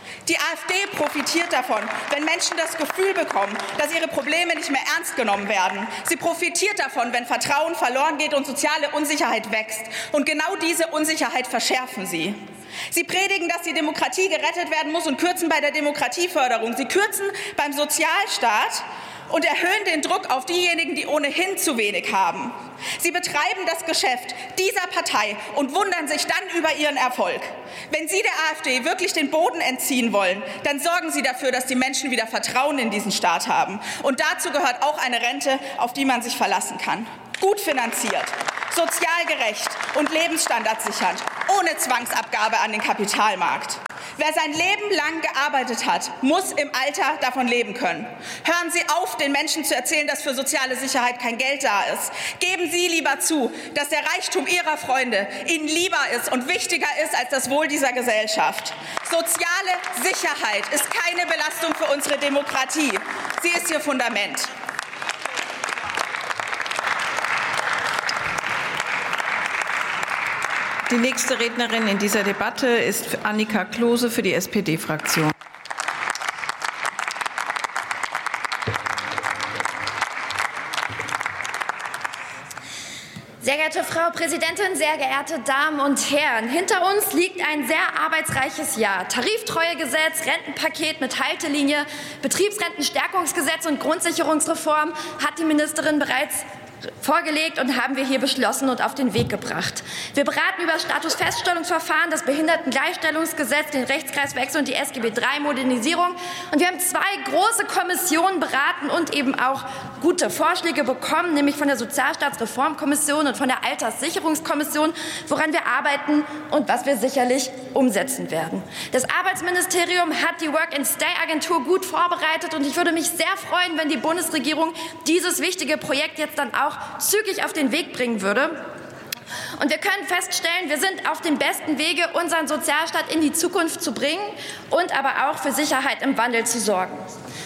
Die AfD profitiert davon, wenn Menschen das Gefühl bekommen, dass ihre Probleme nicht mehr ernst genommen werden. Sie profitiert davon, wenn Vertrauen verloren geht und soziale Unsicherheit wächst. Und genau diese Unsicherheit verschärfen sie. Sie predigen, dass die Demokratie gerettet werden muss und kürzen bei der Demokratieförderung. Sie kürzen beim Sozialstaat und erhöhen den Druck auf diejenigen, die ohnehin zu wenig haben. Sie betreiben das Geschäft dieser Partei und wundern sich dann über ihren Erfolg. Wenn Sie der AfD wirklich den Boden entziehen wollen, dann sorgen Sie dafür, dass die Menschen wieder Vertrauen in diesen Staat haben. Und dazu gehört auch eine Rente, auf die man sich verlassen kann. Gut finanziert, sozial gerecht und Lebensstandards sichernd, ohne Zwangsabgabe an den Kapitalmarkt. Wer sein Leben lang gearbeitet hat, muss im Alter davon leben können. Hören Sie auf, den Menschen zu erzählen, dass für soziale Sicherheit kein Geld da ist. Geben Sie lieber zu, dass der Reichtum Ihrer Freunde Ihnen lieber ist und wichtiger ist als das Wohl dieser Gesellschaft. Soziale Sicherheit ist keine Belastung für unsere Demokratie. Sie ist ihr Fundament. Die nächste Rednerin in dieser Debatte ist Annika Klose für die S P D-Fraktion. Sehr geehrte Frau Präsidentin, sehr geehrte Damen und Herren! Hinter uns liegt ein sehr arbeitsreiches Jahr. Tariftreuegesetz, Rentenpaket mit Haltelinie, Betriebsrentenstärkungsgesetz und Grundsicherungsreform hat die Ministerin bereits vorgelegt und haben wir hier beschlossen und auf den Weg gebracht. Wir beraten über das Statusfeststellungsverfahren, das Behindertengleichstellungsgesetz, den Rechtskreiswechsel und die S G B drei Modernisierung. Und wir haben zwei große Kommissionen beraten und eben auch gute Vorschläge bekommen, nämlich von der Sozialstaatsreformkommission und von der Alterssicherungskommission, woran wir arbeiten und was wir sicherlich umsetzen werden. Das Arbeitsministerium hat die Work-and-Stay-Agentur gut vorbereitet und ich würde mich sehr freuen, wenn die Bundesregierung dieses wichtige Projekt jetzt dann auch zügig auf den Weg bringen würde. Und wir können feststellen, wir sind auf dem besten Wege, unseren Sozialstaat in die Zukunft zu bringen und aber auch für Sicherheit im Wandel zu sorgen.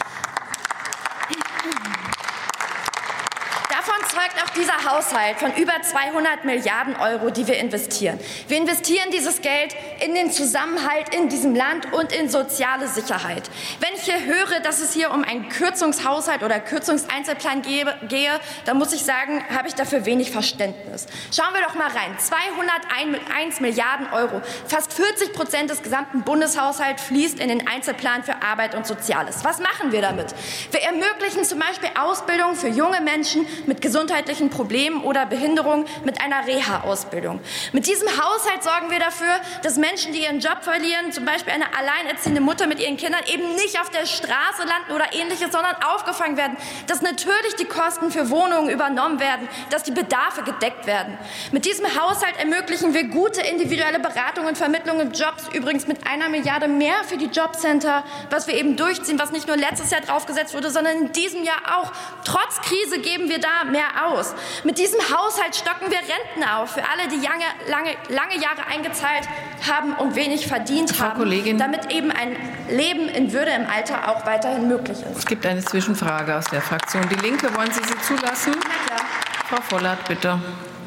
Davon zeugt auch dieser Haushalt von über zweihundert Milliarden Euro, die wir investieren. Wir investieren dieses Geld in den Zusammenhalt in diesem Land und in soziale Sicherheit. Wenn ich hier höre, dass es hier um einen Kürzungshaushalt oder Kürzungseinzelplan gehe, dann muss ich sagen, habe ich dafür wenig Verständnis. Schauen wir doch mal rein. zweihunderteins Milliarden Euro, fast vierzig Prozent des gesamten Bundeshaushalts fließt in den Einzelplan für Arbeit und Soziales. Was machen wir damit? Wir ermöglichen zum Beispiel Ausbildung für junge Menschen mit gesundheitlichen Problemen oder Behinderung mit einer Reha-Ausbildung. Mit diesem Haushalt sorgen wir dafür, dass Menschen, die ihren Job verlieren, zum Beispiel eine alleinerziehende Mutter mit ihren Kindern, eben nicht auf der Straße landen oder Ähnliches, sondern aufgefangen werden, dass natürlich die Kosten für Wohnungen übernommen werden, dass die Bedarfe gedeckt werden. Mit diesem Haushalt ermöglichen wir gute individuelle Beratung und Vermittlung in Jobs, übrigens mit einer Milliarde mehr für die Jobcenter, was wir eben durchziehen, was nicht nur letztes Jahr draufgesetzt wurde, sondern in diesem Jahr auch. Trotz Krise geben wir da mehr aus. Mit diesem Haushalt stocken wir Renten auf für alle, die lange, lange, lange Jahre eingezahlt haben und wenig verdient Frau haben, Kollegin, damit eben ein Leben in Würde im Alter auch weiterhin möglich ist. es gibt eine Zwischenfrage aus der Fraktion Die Linke. Wollen Sie sie zulassen? Na klar. Frau Vollert, bitte.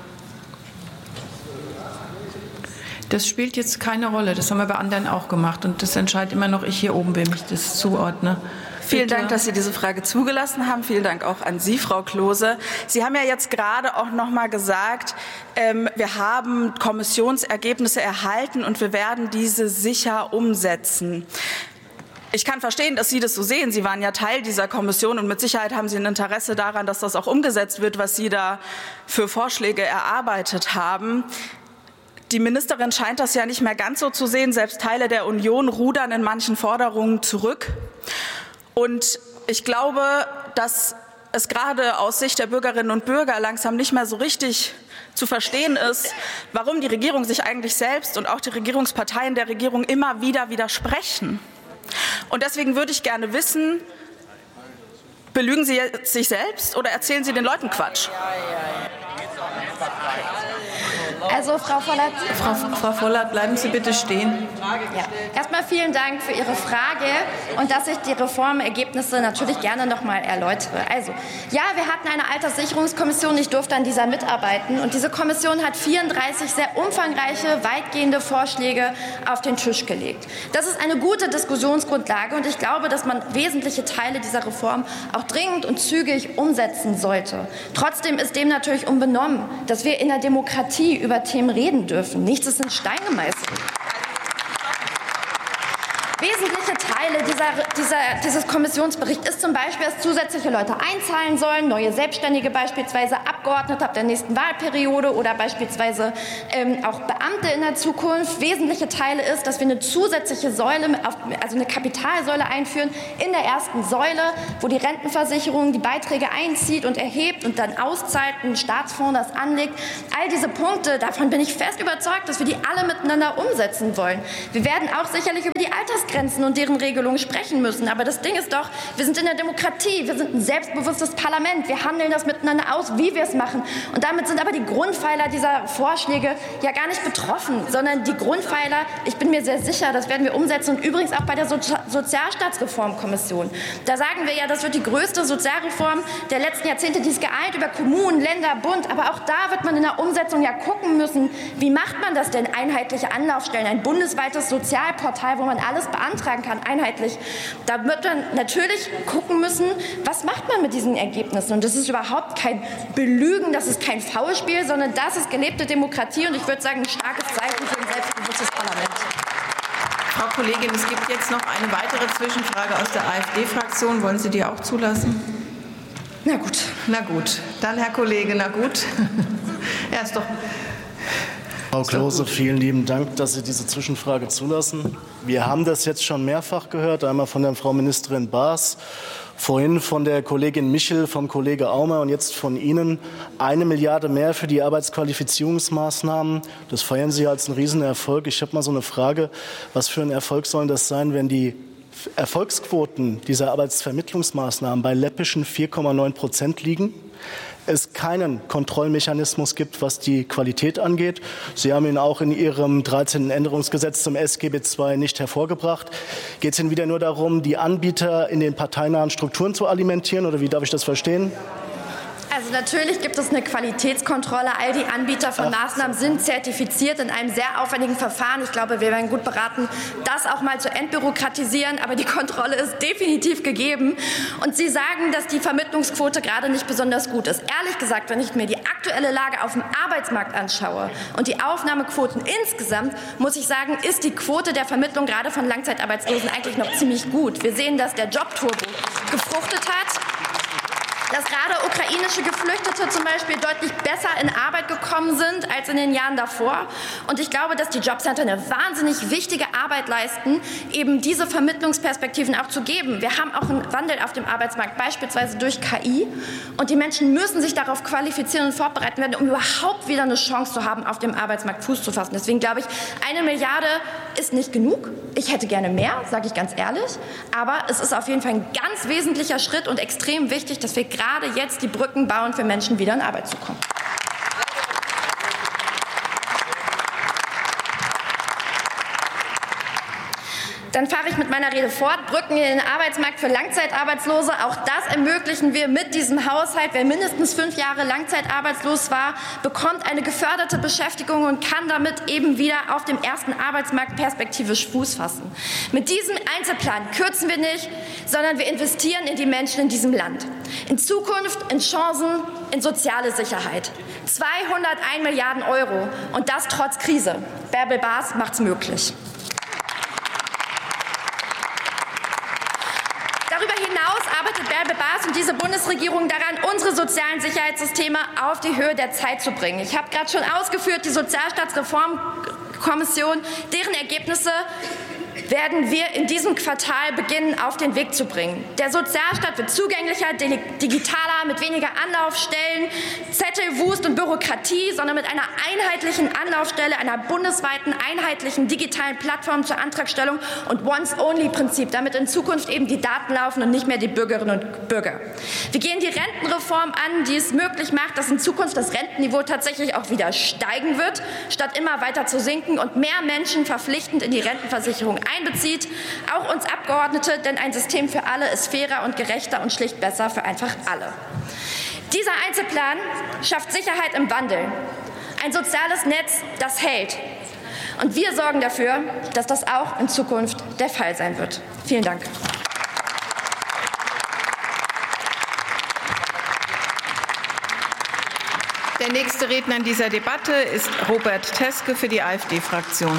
Das spielt jetzt keine Rolle. Das haben wir bei anderen auch gemacht. Und das entscheidet immer noch ich hier oben, wem ich das zuordne. Vielen Dank, dass Sie diese Frage zugelassen haben. Vielen Dank auch an Sie, Frau Klose. Sie haben ja jetzt gerade auch noch mal gesagt, ähm, wir haben Kommissionsergebnisse erhalten und wir werden diese sicher umsetzen. Ich kann verstehen, dass Sie das so sehen. Sie waren ja Teil dieser Kommission und mit Sicherheit haben Sie ein Interesse daran, dass das auch umgesetzt wird, was Sie da für Vorschläge erarbeitet haben. Die Ministerin scheint das ja nicht mehr ganz so zu sehen. Selbst Teile der Union rudern in manchen Forderungen zurück. Und ich glaube, dass es gerade aus Sicht der Bürgerinnen und Bürger langsam nicht mehr so richtig zu verstehen ist, warum die Regierung sich eigentlich selbst und auch die Regierungsparteien der Regierung immer wieder widersprechen. Und deswegen würde ich gerne wissen, belügen Sie sich selbst oder erzählen Sie den Leuten Quatsch? Also, Frau Vollert. Frau, Frau Vollert, bleiben Sie bitte stehen. Ja. Erstmal vielen Dank für Ihre Frage und dass ich die Reformergebnisse natürlich gerne noch mal erläutere. Also, ja, wir hatten eine Alterssicherungskommission. Ich durfte an dieser mitarbeiten. Und diese Kommission hat vierunddreißig sehr umfangreiche, weitgehende Vorschläge auf den Tisch gelegt. Das ist eine gute Diskussionsgrundlage. Und ich glaube, dass man wesentliche Teile dieser Reform auch dringend und zügig umsetzen sollte. Trotzdem ist dem natürlich unbenommen, dass wir in der Demokratie über Themen reden dürfen. Nichts ist in Stein gemeißelt. Wesentliche Teile dieser, dieser, dieses Kommissionsberichts ist zum Beispiel, dass zusätzliche Leute einzahlen sollen, neue Selbstständige beispielsweise, Abgeordnete ab der nächsten Wahlperiode oder beispielsweise ähm, auch Beamte in der Zukunft. Wesentliche Teile ist, dass wir eine zusätzliche Säule, also eine Kapitalsäule einführen in der ersten Säule, wo die Rentenversicherung die Beiträge einzieht und erhebt und dann auszahlt, ein Staatsfonds das anlegt. All diese Punkte, davon bin ich fest überzeugt, dass wir die alle miteinander umsetzen wollen. Wir werden auch sicherlich über die Altersgrenzen und deren Regelungen sprechen müssen. Aber das Ding ist doch, wir sind in der Demokratie, wir sind ein selbstbewusstes Parlament, wir handeln das miteinander aus, wie wir es machen. Und damit sind aber die Grundpfeiler dieser Vorschläge ja gar nicht betroffen, sondern die Grundpfeiler, ich bin mir sehr sicher, das werden wir umsetzen und übrigens auch bei der Sozi- Sozialstaatsreformkommission. Da sagen wir ja, das wird die größte Sozialreform der letzten Jahrzehnte, die ist geeint über Kommunen, Länder, Bund, aber auch da wird man in der Umsetzung ja gucken müssen, wie macht man das denn, einheitliche Anlaufstellen, ein bundesweites Sozialportal, wo man alles beantragen kann, einheitlich. Da wird man natürlich gucken müssen, was macht man mit diesen Ergebnissen. Und das ist überhaupt kein Belügen, das ist kein Foulspiel, sondern das ist gelebte Demokratie und ich würde sagen, ein starkes Zeichen für ein selbstbewusstes Parlament. Frau Kollegin, es gibt jetzt noch eine weitere Zwischenfrage aus der AfD-Fraktion. Wollen Sie die auch zulassen? Na gut. Na gut. Dann, Herr Kollege, na gut. Er ist doch... Frau Klose, vielen lieben Dank, dass Sie diese Zwischenfrage zulassen. Wir haben das jetzt schon mehrfach gehört, einmal von der Frau Ministerin Baas, vorhin von der Kollegin Michel, vom Kollege Aumer und jetzt von Ihnen. Eine Milliarde mehr für die Arbeitsqualifizierungsmaßnahmen. Das feiern Sie als einen Riesenerfolg. Ich habe mal so eine Frage, was für ein Erfolg soll das sein, wenn die Erfolgsquoten dieser Arbeitsvermittlungsmaßnahmen bei läppischen vier Komma neun Prozent liegen? Es keinen Kontrollmechanismus gibt, was die Qualität angeht. Sie haben ihn auch in Ihrem dreizehnten Änderungsgesetz zum S G B zwei nicht hervorgebracht. Geht es Ihnen wieder nur darum, die Anbieter in den parteinahen Strukturen zu alimentieren, oder wie darf ich das verstehen? Also natürlich gibt es eine Qualitätskontrolle. All die Anbieter von Maßnahmen sind zertifiziert in einem sehr aufwendigen Verfahren. Ich glaube, wir werden gut beraten, das auch mal zu entbürokratisieren. Aber die Kontrolle ist definitiv gegeben. Und Sie sagen, dass die Vermittlungsquote gerade nicht besonders gut ist. Ehrlich gesagt, wenn ich mir die aktuelle Lage auf dem Arbeitsmarkt anschaue und die Aufnahmequoten insgesamt, muss ich sagen, ist die Quote der Vermittlung gerade von Langzeitarbeitslosen eigentlich noch ziemlich gut. Wir sehen, dass der Jobturbo gefruchtet hat, dass gerade ukrainische Geflüchtete zum Beispiel deutlich besser in Arbeit gekommen sind als in den Jahren davor. Und ich glaube, dass die Jobcenter eine wahnsinnig wichtige Arbeit leisten, eben diese Vermittlungsperspektiven auch zu geben. Wir haben auch einen Wandel auf dem Arbeitsmarkt, beispielsweise durch K I. Und die Menschen müssen sich darauf qualifizieren und vorbereiten werden, um überhaupt wieder eine Chance zu haben, auf dem Arbeitsmarkt Fuß zu fassen. Deswegen glaube ich, eine Milliarde ist nicht genug. Ich hätte gerne mehr, sage ich ganz ehrlich. Aber es ist auf jeden Fall ein ganz wesentlicher Schritt und extrem wichtig, dass wir gerade jetzt die Brücken bauen, für Menschen wieder in Arbeit zu kommen. Dann fahre ich mit meiner Rede fort. Brücken in den Arbeitsmarkt für Langzeitarbeitslose. Auch das ermöglichen wir mit diesem Haushalt. Wer mindestens fünf Jahre langzeitarbeitslos war, bekommt eine geförderte Beschäftigung und kann damit eben wieder auf dem ersten Arbeitsmarkt perspektivisch Fuß fassen. Mit diesem Einzelplan kürzen wir nicht, sondern wir investieren in die Menschen in diesem Land. In Zukunft, in Chancen, in soziale Sicherheit. zweihundertein Milliarden Euro. Und das trotz Krise. Bärbel Baas macht's möglich. Darüber hinaus arbeitet Bärbel Baas und diese Bundesregierung daran, unsere sozialen Sicherheitssysteme auf die Höhe der Zeit zu bringen. Ich habe gerade schon ausgeführt, die Sozialstaatsreformkommission, deren Ergebnisse werden wir in diesem Quartal beginnen, auf den Weg zu bringen. Der Sozialstaat wird zugänglicher, digitaler, mit weniger Anlaufstellen, Zettelwust und Bürokratie, sondern mit einer einheitlichen Anlaufstelle, einer bundesweiten einheitlichen digitalen Plattform zur Antragstellung und Once-Only-Prinzip, damit in Zukunft eben die Daten laufen und nicht mehr die Bürgerinnen und Bürger. Wir gehen die Rentenreform an, die es möglich macht, dass in Zukunft das Rentenniveau tatsächlich auch wieder steigen wird, statt immer weiter zu sinken und mehr Menschen verpflichtend in die Rentenversicherung einbezieht, auch uns Abgeordnete, denn ein System für alle ist fairer und gerechter und schlicht besser für einfach alle. Dieser Einzelplan schafft Sicherheit im Wandel, ein soziales Netz, das hält. Und wir sorgen dafür, dass das auch in Zukunft der Fall sein wird. Vielen Dank. Der nächste Redner in dieser Debatte ist Robert Teske für die AfD-Fraktion.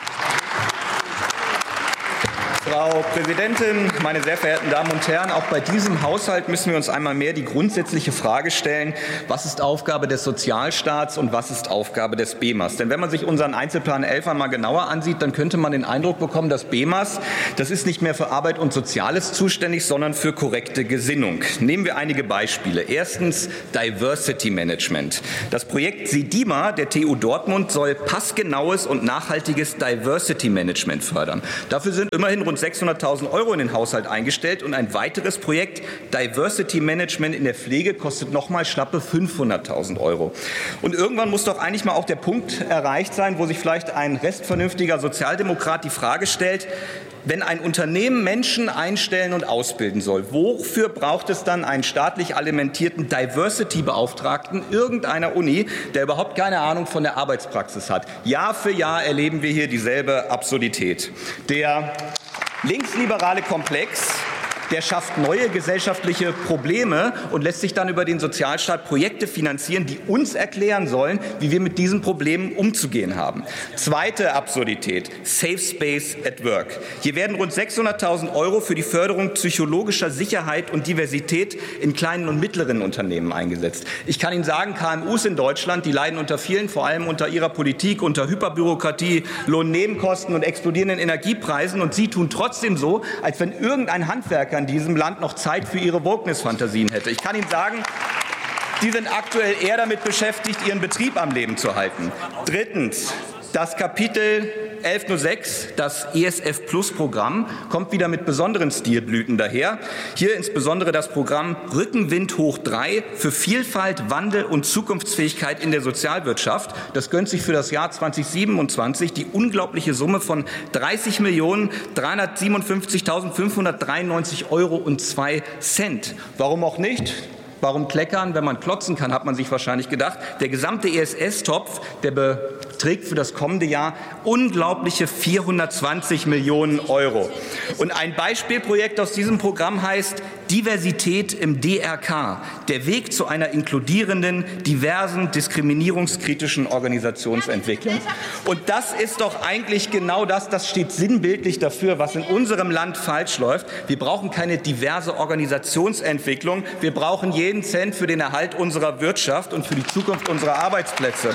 Frau Präsidentin, meine sehr verehrten Damen und Herren! Auch bei diesem Haushalt müssen wir uns einmal mehr die grundsätzliche Frage stellen, was ist Aufgabe des Sozialstaats und was ist Aufgabe des B E M A S? Denn wenn man sich unseren Einzelplan elf einmal genauer ansieht, dann könnte man den Eindruck bekommen, das B E M A S, das ist nicht mehr für Arbeit und Soziales zuständig, sondern für korrekte Gesinnung. Nehmen wir einige Beispiele. Erstens Diversity Management. Das Projekt SEDIMA der T U Dortmund soll passgenaues und nachhaltiges Diversity Management fördern. Dafür sind immerhin rund sechshunderttausend Euro in den Haushalt eingestellt und ein weiteres Projekt Diversity Management in der Pflege kostet noch mal schlappe fünfhunderttausend Euro. Und irgendwann muss doch eigentlich mal auch der Punkt erreicht sein, wo sich vielleicht ein restvernünftiger Sozialdemokrat die Frage stellt, wenn ein Unternehmen Menschen einstellen und ausbilden soll, wofür braucht es dann einen staatlich alimentierten Diversity-Beauftragten irgendeiner Uni, der überhaupt keine Ahnung von der Arbeitspraxis hat? Jahr für Jahr erleben wir hier dieselbe Absurdität. Der linksliberale Komplex, der schafft neue gesellschaftliche Probleme und lässt sich dann über den Sozialstaat Projekte finanzieren, die uns erklären sollen, wie wir mit diesen Problemen umzugehen haben. Zweite Absurdität, Safe Space at Work. Hier werden rund sechshunderttausend Euro für die Förderung psychologischer Sicherheit und Diversität in kleinen und mittleren Unternehmen eingesetzt. Ich kann Ihnen sagen, K M Us in Deutschland, die leiden unter vielen, vor allem unter ihrer Politik, unter Hyperbürokratie, Lohnnebenkosten und explodierenden Energiepreisen. Und sie tun trotzdem so, als wenn irgendein Handwerker in diesem Land noch Zeit für ihre Wokeness-Fantasien hätte. Ich kann Ihnen sagen, die sind aktuell eher damit beschäftigt, ihren Betrieb am Leben zu halten. Drittens. Das Kapitel elf null sechs, das E S F Plus Programm, kommt wieder mit besonderen Stilblüten daher. Hier insbesondere das Programm Rückenwind hoch drei für Vielfalt, Wandel und Zukunftsfähigkeit in der Sozialwirtschaft. Das gönnt sich für das Jahr zweitausendsiebenundzwanzig die unglaubliche Summe von dreißig Millionen dreihundertsiebenundfünfzigtausendfünfhundertdreiundneunzig Euro und zwei Cent. Warum auch nicht? Warum kleckern? Wenn man klotzen kann, hat man sich wahrscheinlich gedacht. Der gesamte E S S-Topf, der beträgt für das kommende Jahr unglaubliche vierhundertzwanzig Millionen Euro. Und ein Beispielprojekt aus diesem Programm heißt Diversität im D R K, der Weg zu einer inkludierenden, diversen, diskriminierungskritischen Organisationsentwicklung. Und das ist doch eigentlich genau das, das steht sinnbildlich dafür, was in unserem Land falsch läuft. Wir brauchen keine diverse Organisationsentwicklung, wir brauchen jeden Cent für den Erhalt unserer Wirtschaft und für die Zukunft unserer Arbeitsplätze.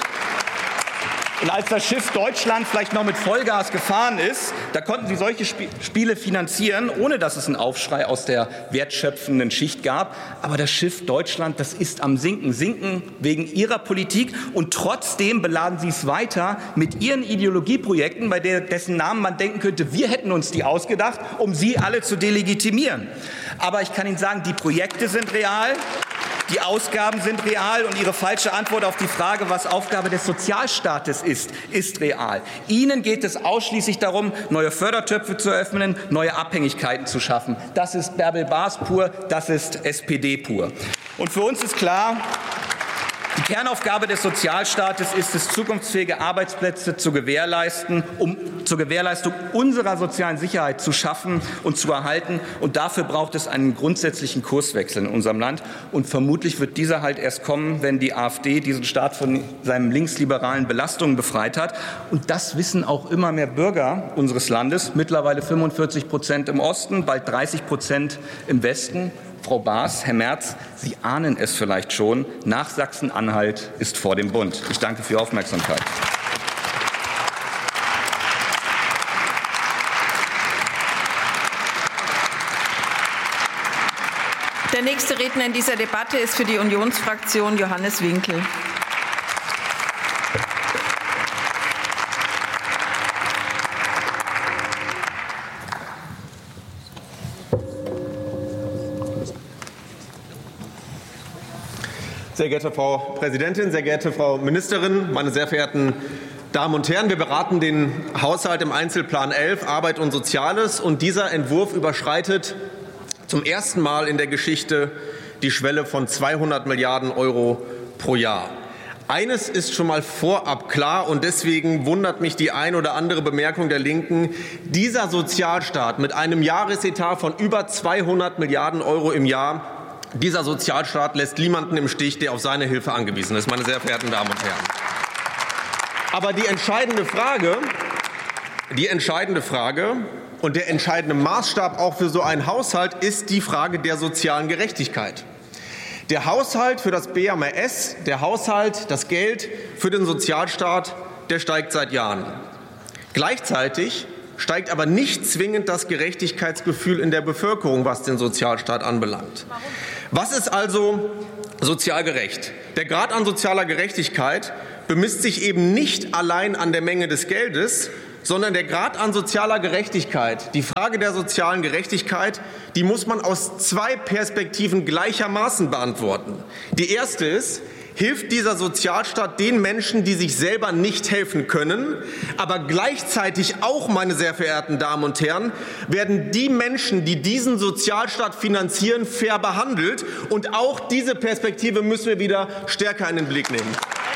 Und als das Schiff Deutschland vielleicht noch mit Vollgas gefahren ist, da konnten sie solche Sp- Spiele finanzieren, ohne dass es einen Aufschrei aus der wertschöpfenden Schicht gab. Aber das Schiff Deutschland, das ist am Sinken. Sinken wegen ihrer Politik. Und trotzdem beladen sie es weiter mit ihren Ideologieprojekten, bei der, dessen Namen man denken könnte, wir hätten uns die ausgedacht, um sie alle zu delegitimieren. Aber ich kann Ihnen sagen, die Projekte sind real. Die Ausgaben sind real und Ihre falsche Antwort auf die Frage, was Aufgabe des Sozialstaates ist, ist real. Ihnen geht es ausschließlich darum, neue Fördertöpfe zu öffnen, neue Abhängigkeiten zu schaffen. Das ist Bärbel Baas pur, das ist S P D pur. Und für uns ist klar, die Kernaufgabe des Sozialstaates ist es, zukunftsfähige Arbeitsplätze zu gewährleisten, um zur Gewährleistung unserer sozialen Sicherheit zu schaffen und zu erhalten. Und dafür braucht es einen grundsätzlichen Kurswechsel in unserem Land. Und vermutlich wird dieser halt erst kommen, wenn die AfD diesen Staat von seinen linksliberalen Belastungen befreit hat. Und das wissen auch immer mehr Bürger unseres Landes, mittlerweile fünfundvierzig Prozent im Osten, bald dreißig Prozent im Westen. Frau Baas, Herr Merz, Sie ahnen es vielleicht schon, nach Sachsen-Anhalt ist vor dem Bund. Ich danke für Ihre Aufmerksamkeit. Der nächste Redner in dieser Debatte ist für die Unionsfraktion Johannes Winkel. Sehr geehrte Frau Präsidentin, sehr geehrte Frau Ministerin, meine sehr verehrten Damen und Herren! Wir beraten den Haushalt im Einzelplan elf, Arbeit und Soziales. Und dieser Entwurf überschreitet zum ersten Mal in der Geschichte die Schwelle von zweihundert Milliarden Euro pro Jahr. Eines ist schon mal vorab klar, und deswegen wundert mich die ein oder andere Bemerkung der Linken. Dieser Sozialstaat mit einem Jahresetat von über zweihundert Milliarden Euro im Jahr, dieser Sozialstaat lässt niemanden im Stich, der auf seine Hilfe angewiesen ist, meine sehr verehrten Damen und Herren. Aber die entscheidende Frage, die entscheidende Frage und der entscheidende Maßstab auch für so einen Haushalt ist die Frage der sozialen Gerechtigkeit. Der Haushalt für das B A M S, der Haushalt, das Geld für den Sozialstaat, der steigt seit Jahren. Gleichzeitig steigt aber nicht zwingend das Gerechtigkeitsgefühl in der Bevölkerung, was den Sozialstaat anbelangt. Was ist also sozial gerecht? Der Grad an sozialer Gerechtigkeit bemisst sich eben nicht allein an der Menge des Geldes, sondern der Grad an sozialer Gerechtigkeit, die Frage der sozialen Gerechtigkeit, die muss man aus zwei Perspektiven gleichermaßen beantworten. Die erste ist: Hilft dieser Sozialstaat den Menschen, die sich selber nicht helfen können? Aber gleichzeitig auch, meine sehr verehrten Damen und Herren, werden die Menschen, die diesen Sozialstaat finanzieren, fair behandelt? Und auch diese Perspektive müssen wir wieder stärker in den Blick nehmen.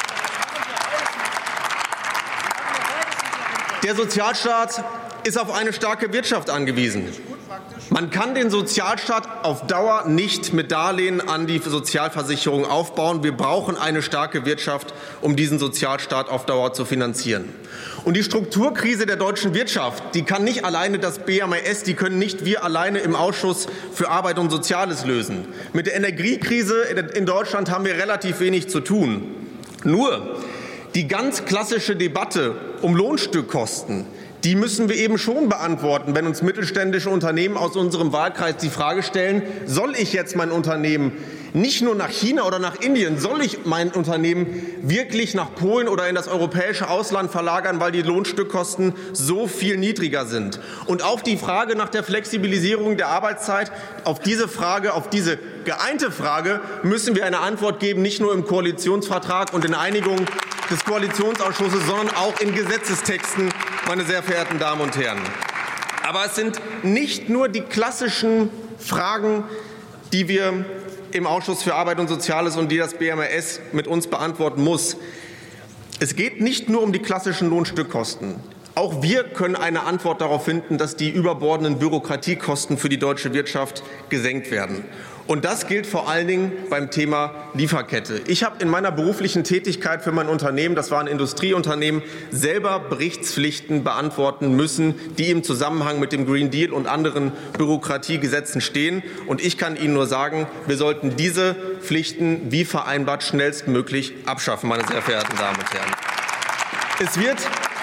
Der Sozialstaat ist auf eine starke Wirtschaft angewiesen. Man kann den Sozialstaat auf Dauer nicht mit Darlehen an die Sozialversicherung aufbauen. Wir brauchen eine starke Wirtschaft, um diesen Sozialstaat auf Dauer zu finanzieren. Und die Strukturkrise der deutschen Wirtschaft, die kann nicht alleine das B A M S, die können nicht wir alleine im Ausschuss für Arbeit und Soziales lösen. Mit der Energiekrise in Deutschland haben wir relativ wenig zu tun. Nur die ganz klassische Debatte um Lohnstückkosten, die müssen wir eben schon beantworten, wenn uns mittelständische Unternehmen aus unserem Wahlkreis die Frage stellen: Soll ich jetzt mein Unternehmen nicht nur nach China oder nach Indien, soll ich mein Unternehmen wirklich nach Polen oder in das europäische Ausland verlagern, weil die Lohnstückkosten so viel niedriger sind? Und auf die Frage nach der Flexibilisierung der Arbeitszeit, auf diese Frage, auf diese geeinte Frage müssen wir eine Antwort geben, nicht nur im Koalitionsvertrag und in Einigung des Koalitionsausschusses, sondern auch in Gesetzestexten, meine sehr verehrten Damen und Herren. Aber es sind nicht nur die klassischen Fragen, die wir im Ausschuss für Arbeit und Soziales und die das B A M S mit uns beantworten muss. Es geht nicht nur um die klassischen Lohnstückkosten. Auch wir können eine Antwort darauf finden, dass die überbordenden Bürokratiekosten für die deutsche Wirtschaft gesenkt werden. Und das gilt vor allen Dingen beim Thema Lieferkette. Ich habe in meiner beruflichen Tätigkeit für mein Unternehmen, das war ein Industrieunternehmen, selber Berichtspflichten beantworten müssen, die im Zusammenhang mit dem Green Deal und anderen Bürokratiegesetzen stehen. Und ich kann Ihnen nur sagen, wir sollten diese Pflichten wie vereinbart schnellstmöglich abschaffen, meine sehr verehrten Damen und Herren. Es wird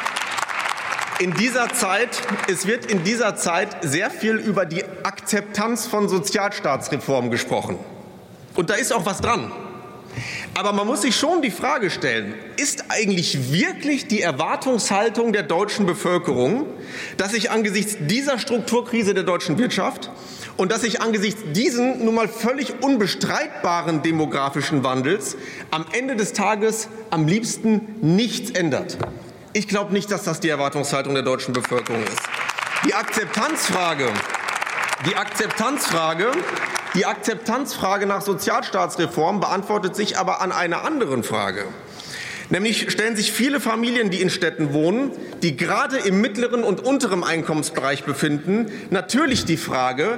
In dieser Zeit, es wird in dieser Zeit sehr viel über die Akzeptanz von Sozialstaatsreformen gesprochen. Und da ist auch was dran. Aber man muss sich schon die Frage stellen: Ist eigentlich wirklich die Erwartungshaltung der deutschen Bevölkerung, dass sich angesichts dieser Strukturkrise der deutschen Wirtschaft und dass sich angesichts diesen nun mal völlig unbestreitbaren demografischen Wandels am Ende des Tages am liebsten nichts ändert? Ich glaube nicht, dass das die Erwartungshaltung der deutschen Bevölkerung ist. Die Akzeptanzfrage, die Akzeptanzfrage, die Akzeptanzfrage nach Sozialstaatsreform beantwortet sich aber an einer anderen Frage. Nämlich stellen sich viele Familien, die in Städten wohnen, die gerade im mittleren und unteren Einkommensbereich befinden, natürlich die Frage,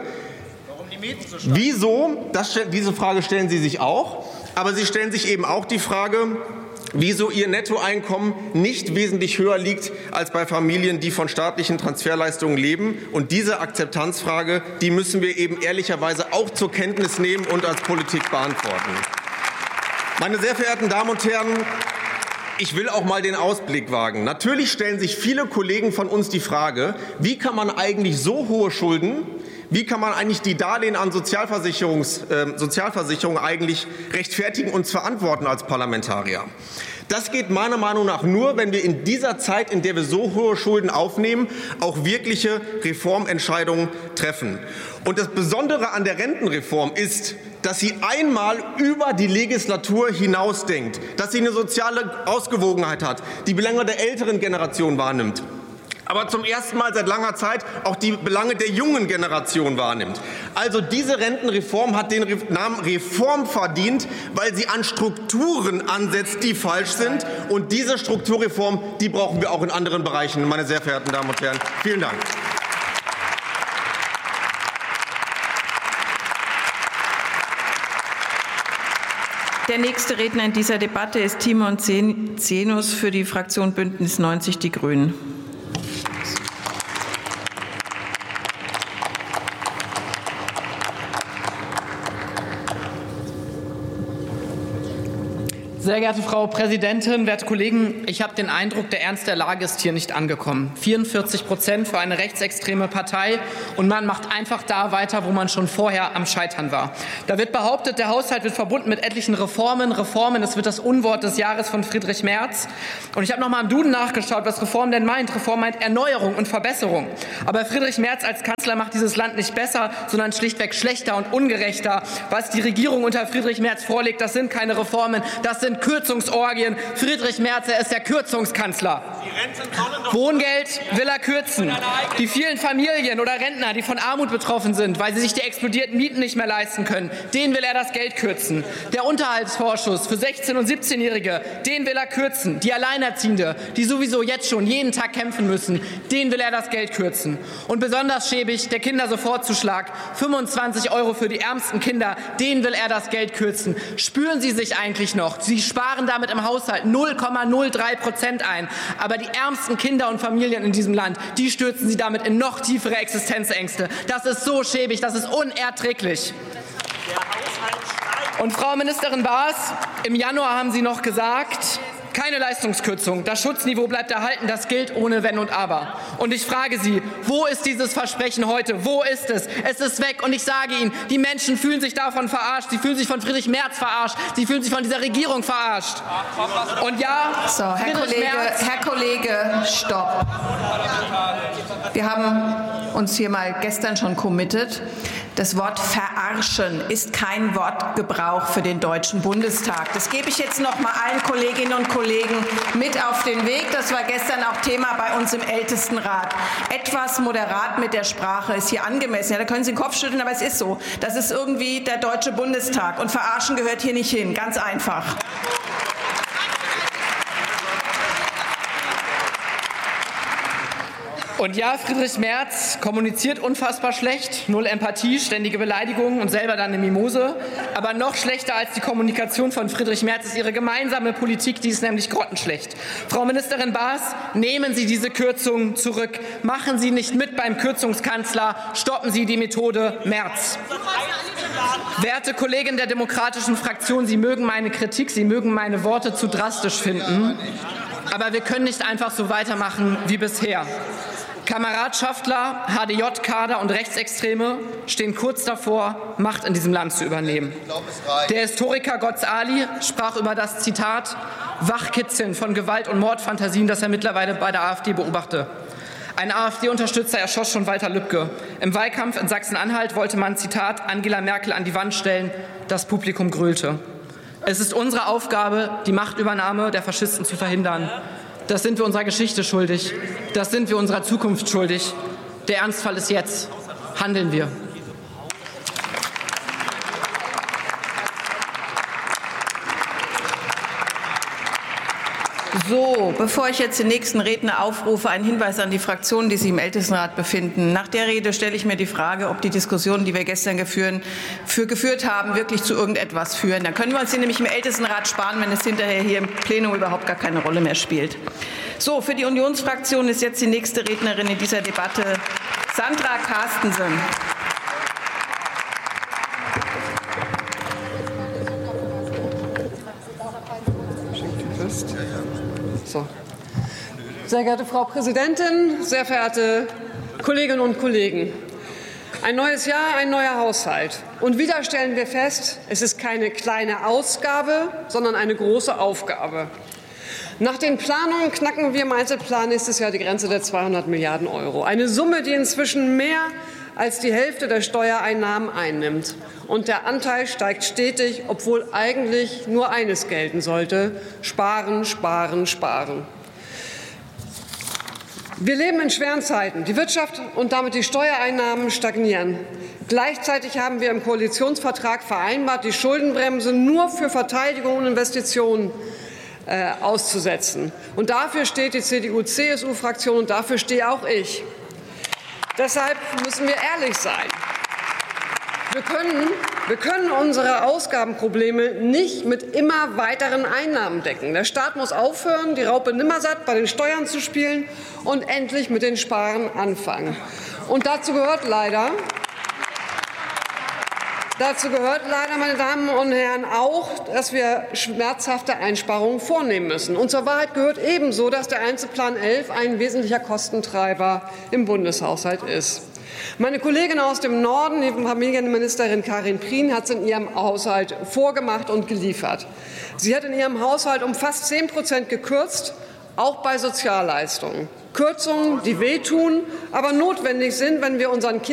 wieso, das, diese Frage stellen sie sich auch, aber sie stellen sich eben auch die Frage, wieso ihr Nettoeinkommen nicht wesentlich höher liegt als bei Familien, die von staatlichen Transferleistungen leben. Und diese Akzeptanzfrage, die müssen wir eben ehrlicherweise auch zur Kenntnis nehmen und als Politik beantworten. Meine sehr verehrten Damen und Herren, ich will auch mal den Ausblick wagen. Natürlich stellen sich viele Kollegen von uns die Frage: Wie kann man eigentlich so hohe Schulden, Wie kann man eigentlich die Darlehen an Sozialversicherungs, äh, Sozialversicherungen eigentlich rechtfertigen und verantworten als Parlamentarier? Das geht meiner Meinung nach nur, wenn wir in dieser Zeit, in der wir so hohe Schulden aufnehmen, auch wirkliche Reformentscheidungen treffen. Und das Besondere an der Rentenreform ist, dass sie einmal über die Legislatur hinausdenkt, dass sie eine soziale Ausgewogenheit hat, die Belange der älteren Generation wahrnimmt, aber zum ersten Mal seit langer Zeit auch die Belange der jungen Generation wahrnimmt. Also diese Rentenreform hat den Namen Reform verdient, weil sie an Strukturen ansetzt, die falsch sind. Und diese Strukturreform, die brauchen wir auch in anderen Bereichen, meine sehr verehrten Damen und Herren. Vielen Dank. Der nächste Redner in dieser Debatte ist Timon Zenus für die Fraktion Bündnis neunzig Die Grünen. Sehr geehrte Frau Präsidentin, werte Kollegen! Ich habe den Eindruck, der Ernst der Lage ist hier nicht angekommen. vierundvierzig Prozent für eine rechtsextreme Partei, und man macht einfach da weiter, wo man schon vorher am Scheitern war. Da wird behauptet, der Haushalt wird verbunden mit etlichen Reformen. Reformen, das wird das Unwort des Jahres von Friedrich Merz. Und ich habe noch mal im Duden nachgeschaut, was Reform denn meint. Reform meint Erneuerung und Verbesserung. Aber Friedrich Merz als Kanzler macht dieses Land nicht besser, sondern schlichtweg schlechter und ungerechter. Was die Regierung unter Friedrich Merz vorlegt, das sind keine Reformen, das sind Kürzungsorgien. Friedrich Merz, er ist der Kürzungskanzler. Wohngeld will er kürzen. Die vielen Familien oder Rentner, die von Armut betroffen sind, weil sie sich die explodierten Mieten nicht mehr leisten können, denen will er das Geld kürzen. Der Unterhaltsvorschuss für sechzehn- und siebzehnjährige, den will er kürzen. Die Alleinerziehende, die sowieso jetzt schon jeden Tag kämpfen müssen, denen will er das Geld kürzen. Und besonders schäbig der Kindersofortzuschlag, fünfundzwanzig Euro für die ärmsten Kinder, denen will er das Geld kürzen. Spüren Sie sich eigentlich noch? Sie sparen damit im Haushalt null Komma null drei Prozent ein. Aber die ärmsten Kinder und Familien in diesem Land, die stürzen Sie damit in noch tiefere Existenzängste. Das ist so schäbig, das ist unerträglich. Und Frau Ministerin Baas, im Januar haben Sie noch gesagt, keine Leistungskürzung, das Schutzniveau bleibt erhalten, das gilt ohne Wenn und Aber. Und ich frage Sie, wo ist dieses Versprechen heute? Wo ist es? Es ist weg, und ich sage Ihnen, die Menschen fühlen sich davon verarscht, sie fühlen sich von Friedrich Merz verarscht, sie fühlen sich von dieser Regierung verarscht. Und ja, so, Herr Friedrich Kollege, Merz, Herr Kollege, stopp. Wir haben uns hier mal gestern schon committed. Das Wort verarschen ist kein Wortgebrauch für den Deutschen Bundestag. Das gebe ich jetzt noch mal allen Kolleginnen und Kollegen mit auf den Weg. Das war gestern auch Thema bei uns im Ältestenrat. Etwas moderat mit der Sprache ist hier angemessen. Ja, da können Sie den Kopf schütteln, aber es ist so. Das ist irgendwie der Deutsche Bundestag, und verarschen gehört hier nicht hin. Ganz einfach. Und ja, Friedrich Merz kommuniziert unfassbar schlecht, null Empathie, ständige Beleidigungen und selber dann eine Mimose. Aber noch schlechter als die Kommunikation von Friedrich Merz ist Ihre gemeinsame Politik, die ist nämlich grottenschlecht. Frau Ministerin Baas, nehmen Sie diese Kürzungen zurück. Machen Sie nicht mit beim Kürzungskanzler. Stoppen Sie die Methode Merz. Werte Kollegen der Demokratischen Fraktion, Sie mögen meine Kritik, Sie mögen meine Worte zu drastisch finden. Aber wir können nicht einfach so weitermachen wie bisher. Kameradschaftler, H D J-Kader und Rechtsextreme stehen kurz davor, Macht in diesem Land zu übernehmen. Der Historiker Götz Ali sprach über das Zitat Wachkitzeln von Gewalt- und Mordfantasien, das er mittlerweile bei der AfD beobachte. Ein AfD-Unterstützer erschoss schon Walter Lübcke. Im Wahlkampf in Sachsen-Anhalt wollte man, Zitat, Angela Merkel an die Wand stellen. Das Publikum grölte. Es ist unsere Aufgabe, die Machtübernahme der Faschisten zu verhindern. Das sind wir unserer Geschichte schuldig. Das sind wir unserer Zukunft schuldig. Der Ernstfall ist jetzt. Handeln wir. So, bevor ich jetzt den nächsten Redner aufrufe, ein Hinweis an die Fraktionen, die sich im Ältestenrat befinden. Nach der Rede stelle ich mir die Frage, ob die Diskussionen, die wir gestern geführt, für geführt haben, wirklich zu irgendetwas führen. Dann können wir uns die nämlich im Ältestenrat sparen, wenn es hinterher hier im Plenum überhaupt gar keine Rolle mehr spielt. So, für die Unionsfraktion ist jetzt die nächste Rednerin in dieser Debatte Sandra Carstensen. So. Sehr geehrte Frau Präsidentin, sehr verehrte Kolleginnen und Kollegen! Ein neues Jahr, ein neuer Haushalt. Und wieder stellen wir fest, es ist keine kleine Ausgabe, sondern eine große Aufgabe. Nach den Planungen knacken wir im Einzelplan nächstes Jahr die Grenze der zweihundert Milliarden Euro. Eine Summe, die inzwischen mehr als die Hälfte der Steuereinnahmen einnimmt. Und der Anteil steigt stetig, obwohl eigentlich nur eines gelten sollte: Sparen, sparen, sparen. Wir leben in schweren Zeiten. Die Wirtschaft und damit die Steuereinnahmen stagnieren. Gleichzeitig haben wir im Koalitionsvertrag vereinbart, die Schuldenbremse nur für Verteidigung und Investitionen äh, auszusetzen. Und dafür steht die C D U-C S U-Fraktion und dafür stehe auch ich. Deshalb müssen wir ehrlich sein. Wir können, wir können unsere Ausgabenprobleme nicht mit immer weiteren Einnahmen decken. Der Staat muss aufhören, die Raupe Nimmersatt bei den Steuern zu spielen und endlich mit den Sparen anfangen. Und dazu gehört leider, dazu gehört leider, meine Damen und Herren, auch, dass wir schmerzhafte Einsparungen vornehmen müssen. Und zur Wahrheit gehört ebenso, dass der Einzelplan elf ein wesentlicher Kostentreiber im Bundeshaushalt ist. Meine Kollegin aus dem Norden, die Familienministerin Karin Prien, hat es in ihrem Haushalt vorgemacht und geliefert. Sie hat in ihrem Haushalt um fast zehn Prozent gekürzt, auch bei Sozialleistungen. Kürzungen, die wehtun, aber notwendig sind, wenn wir unseren Kindern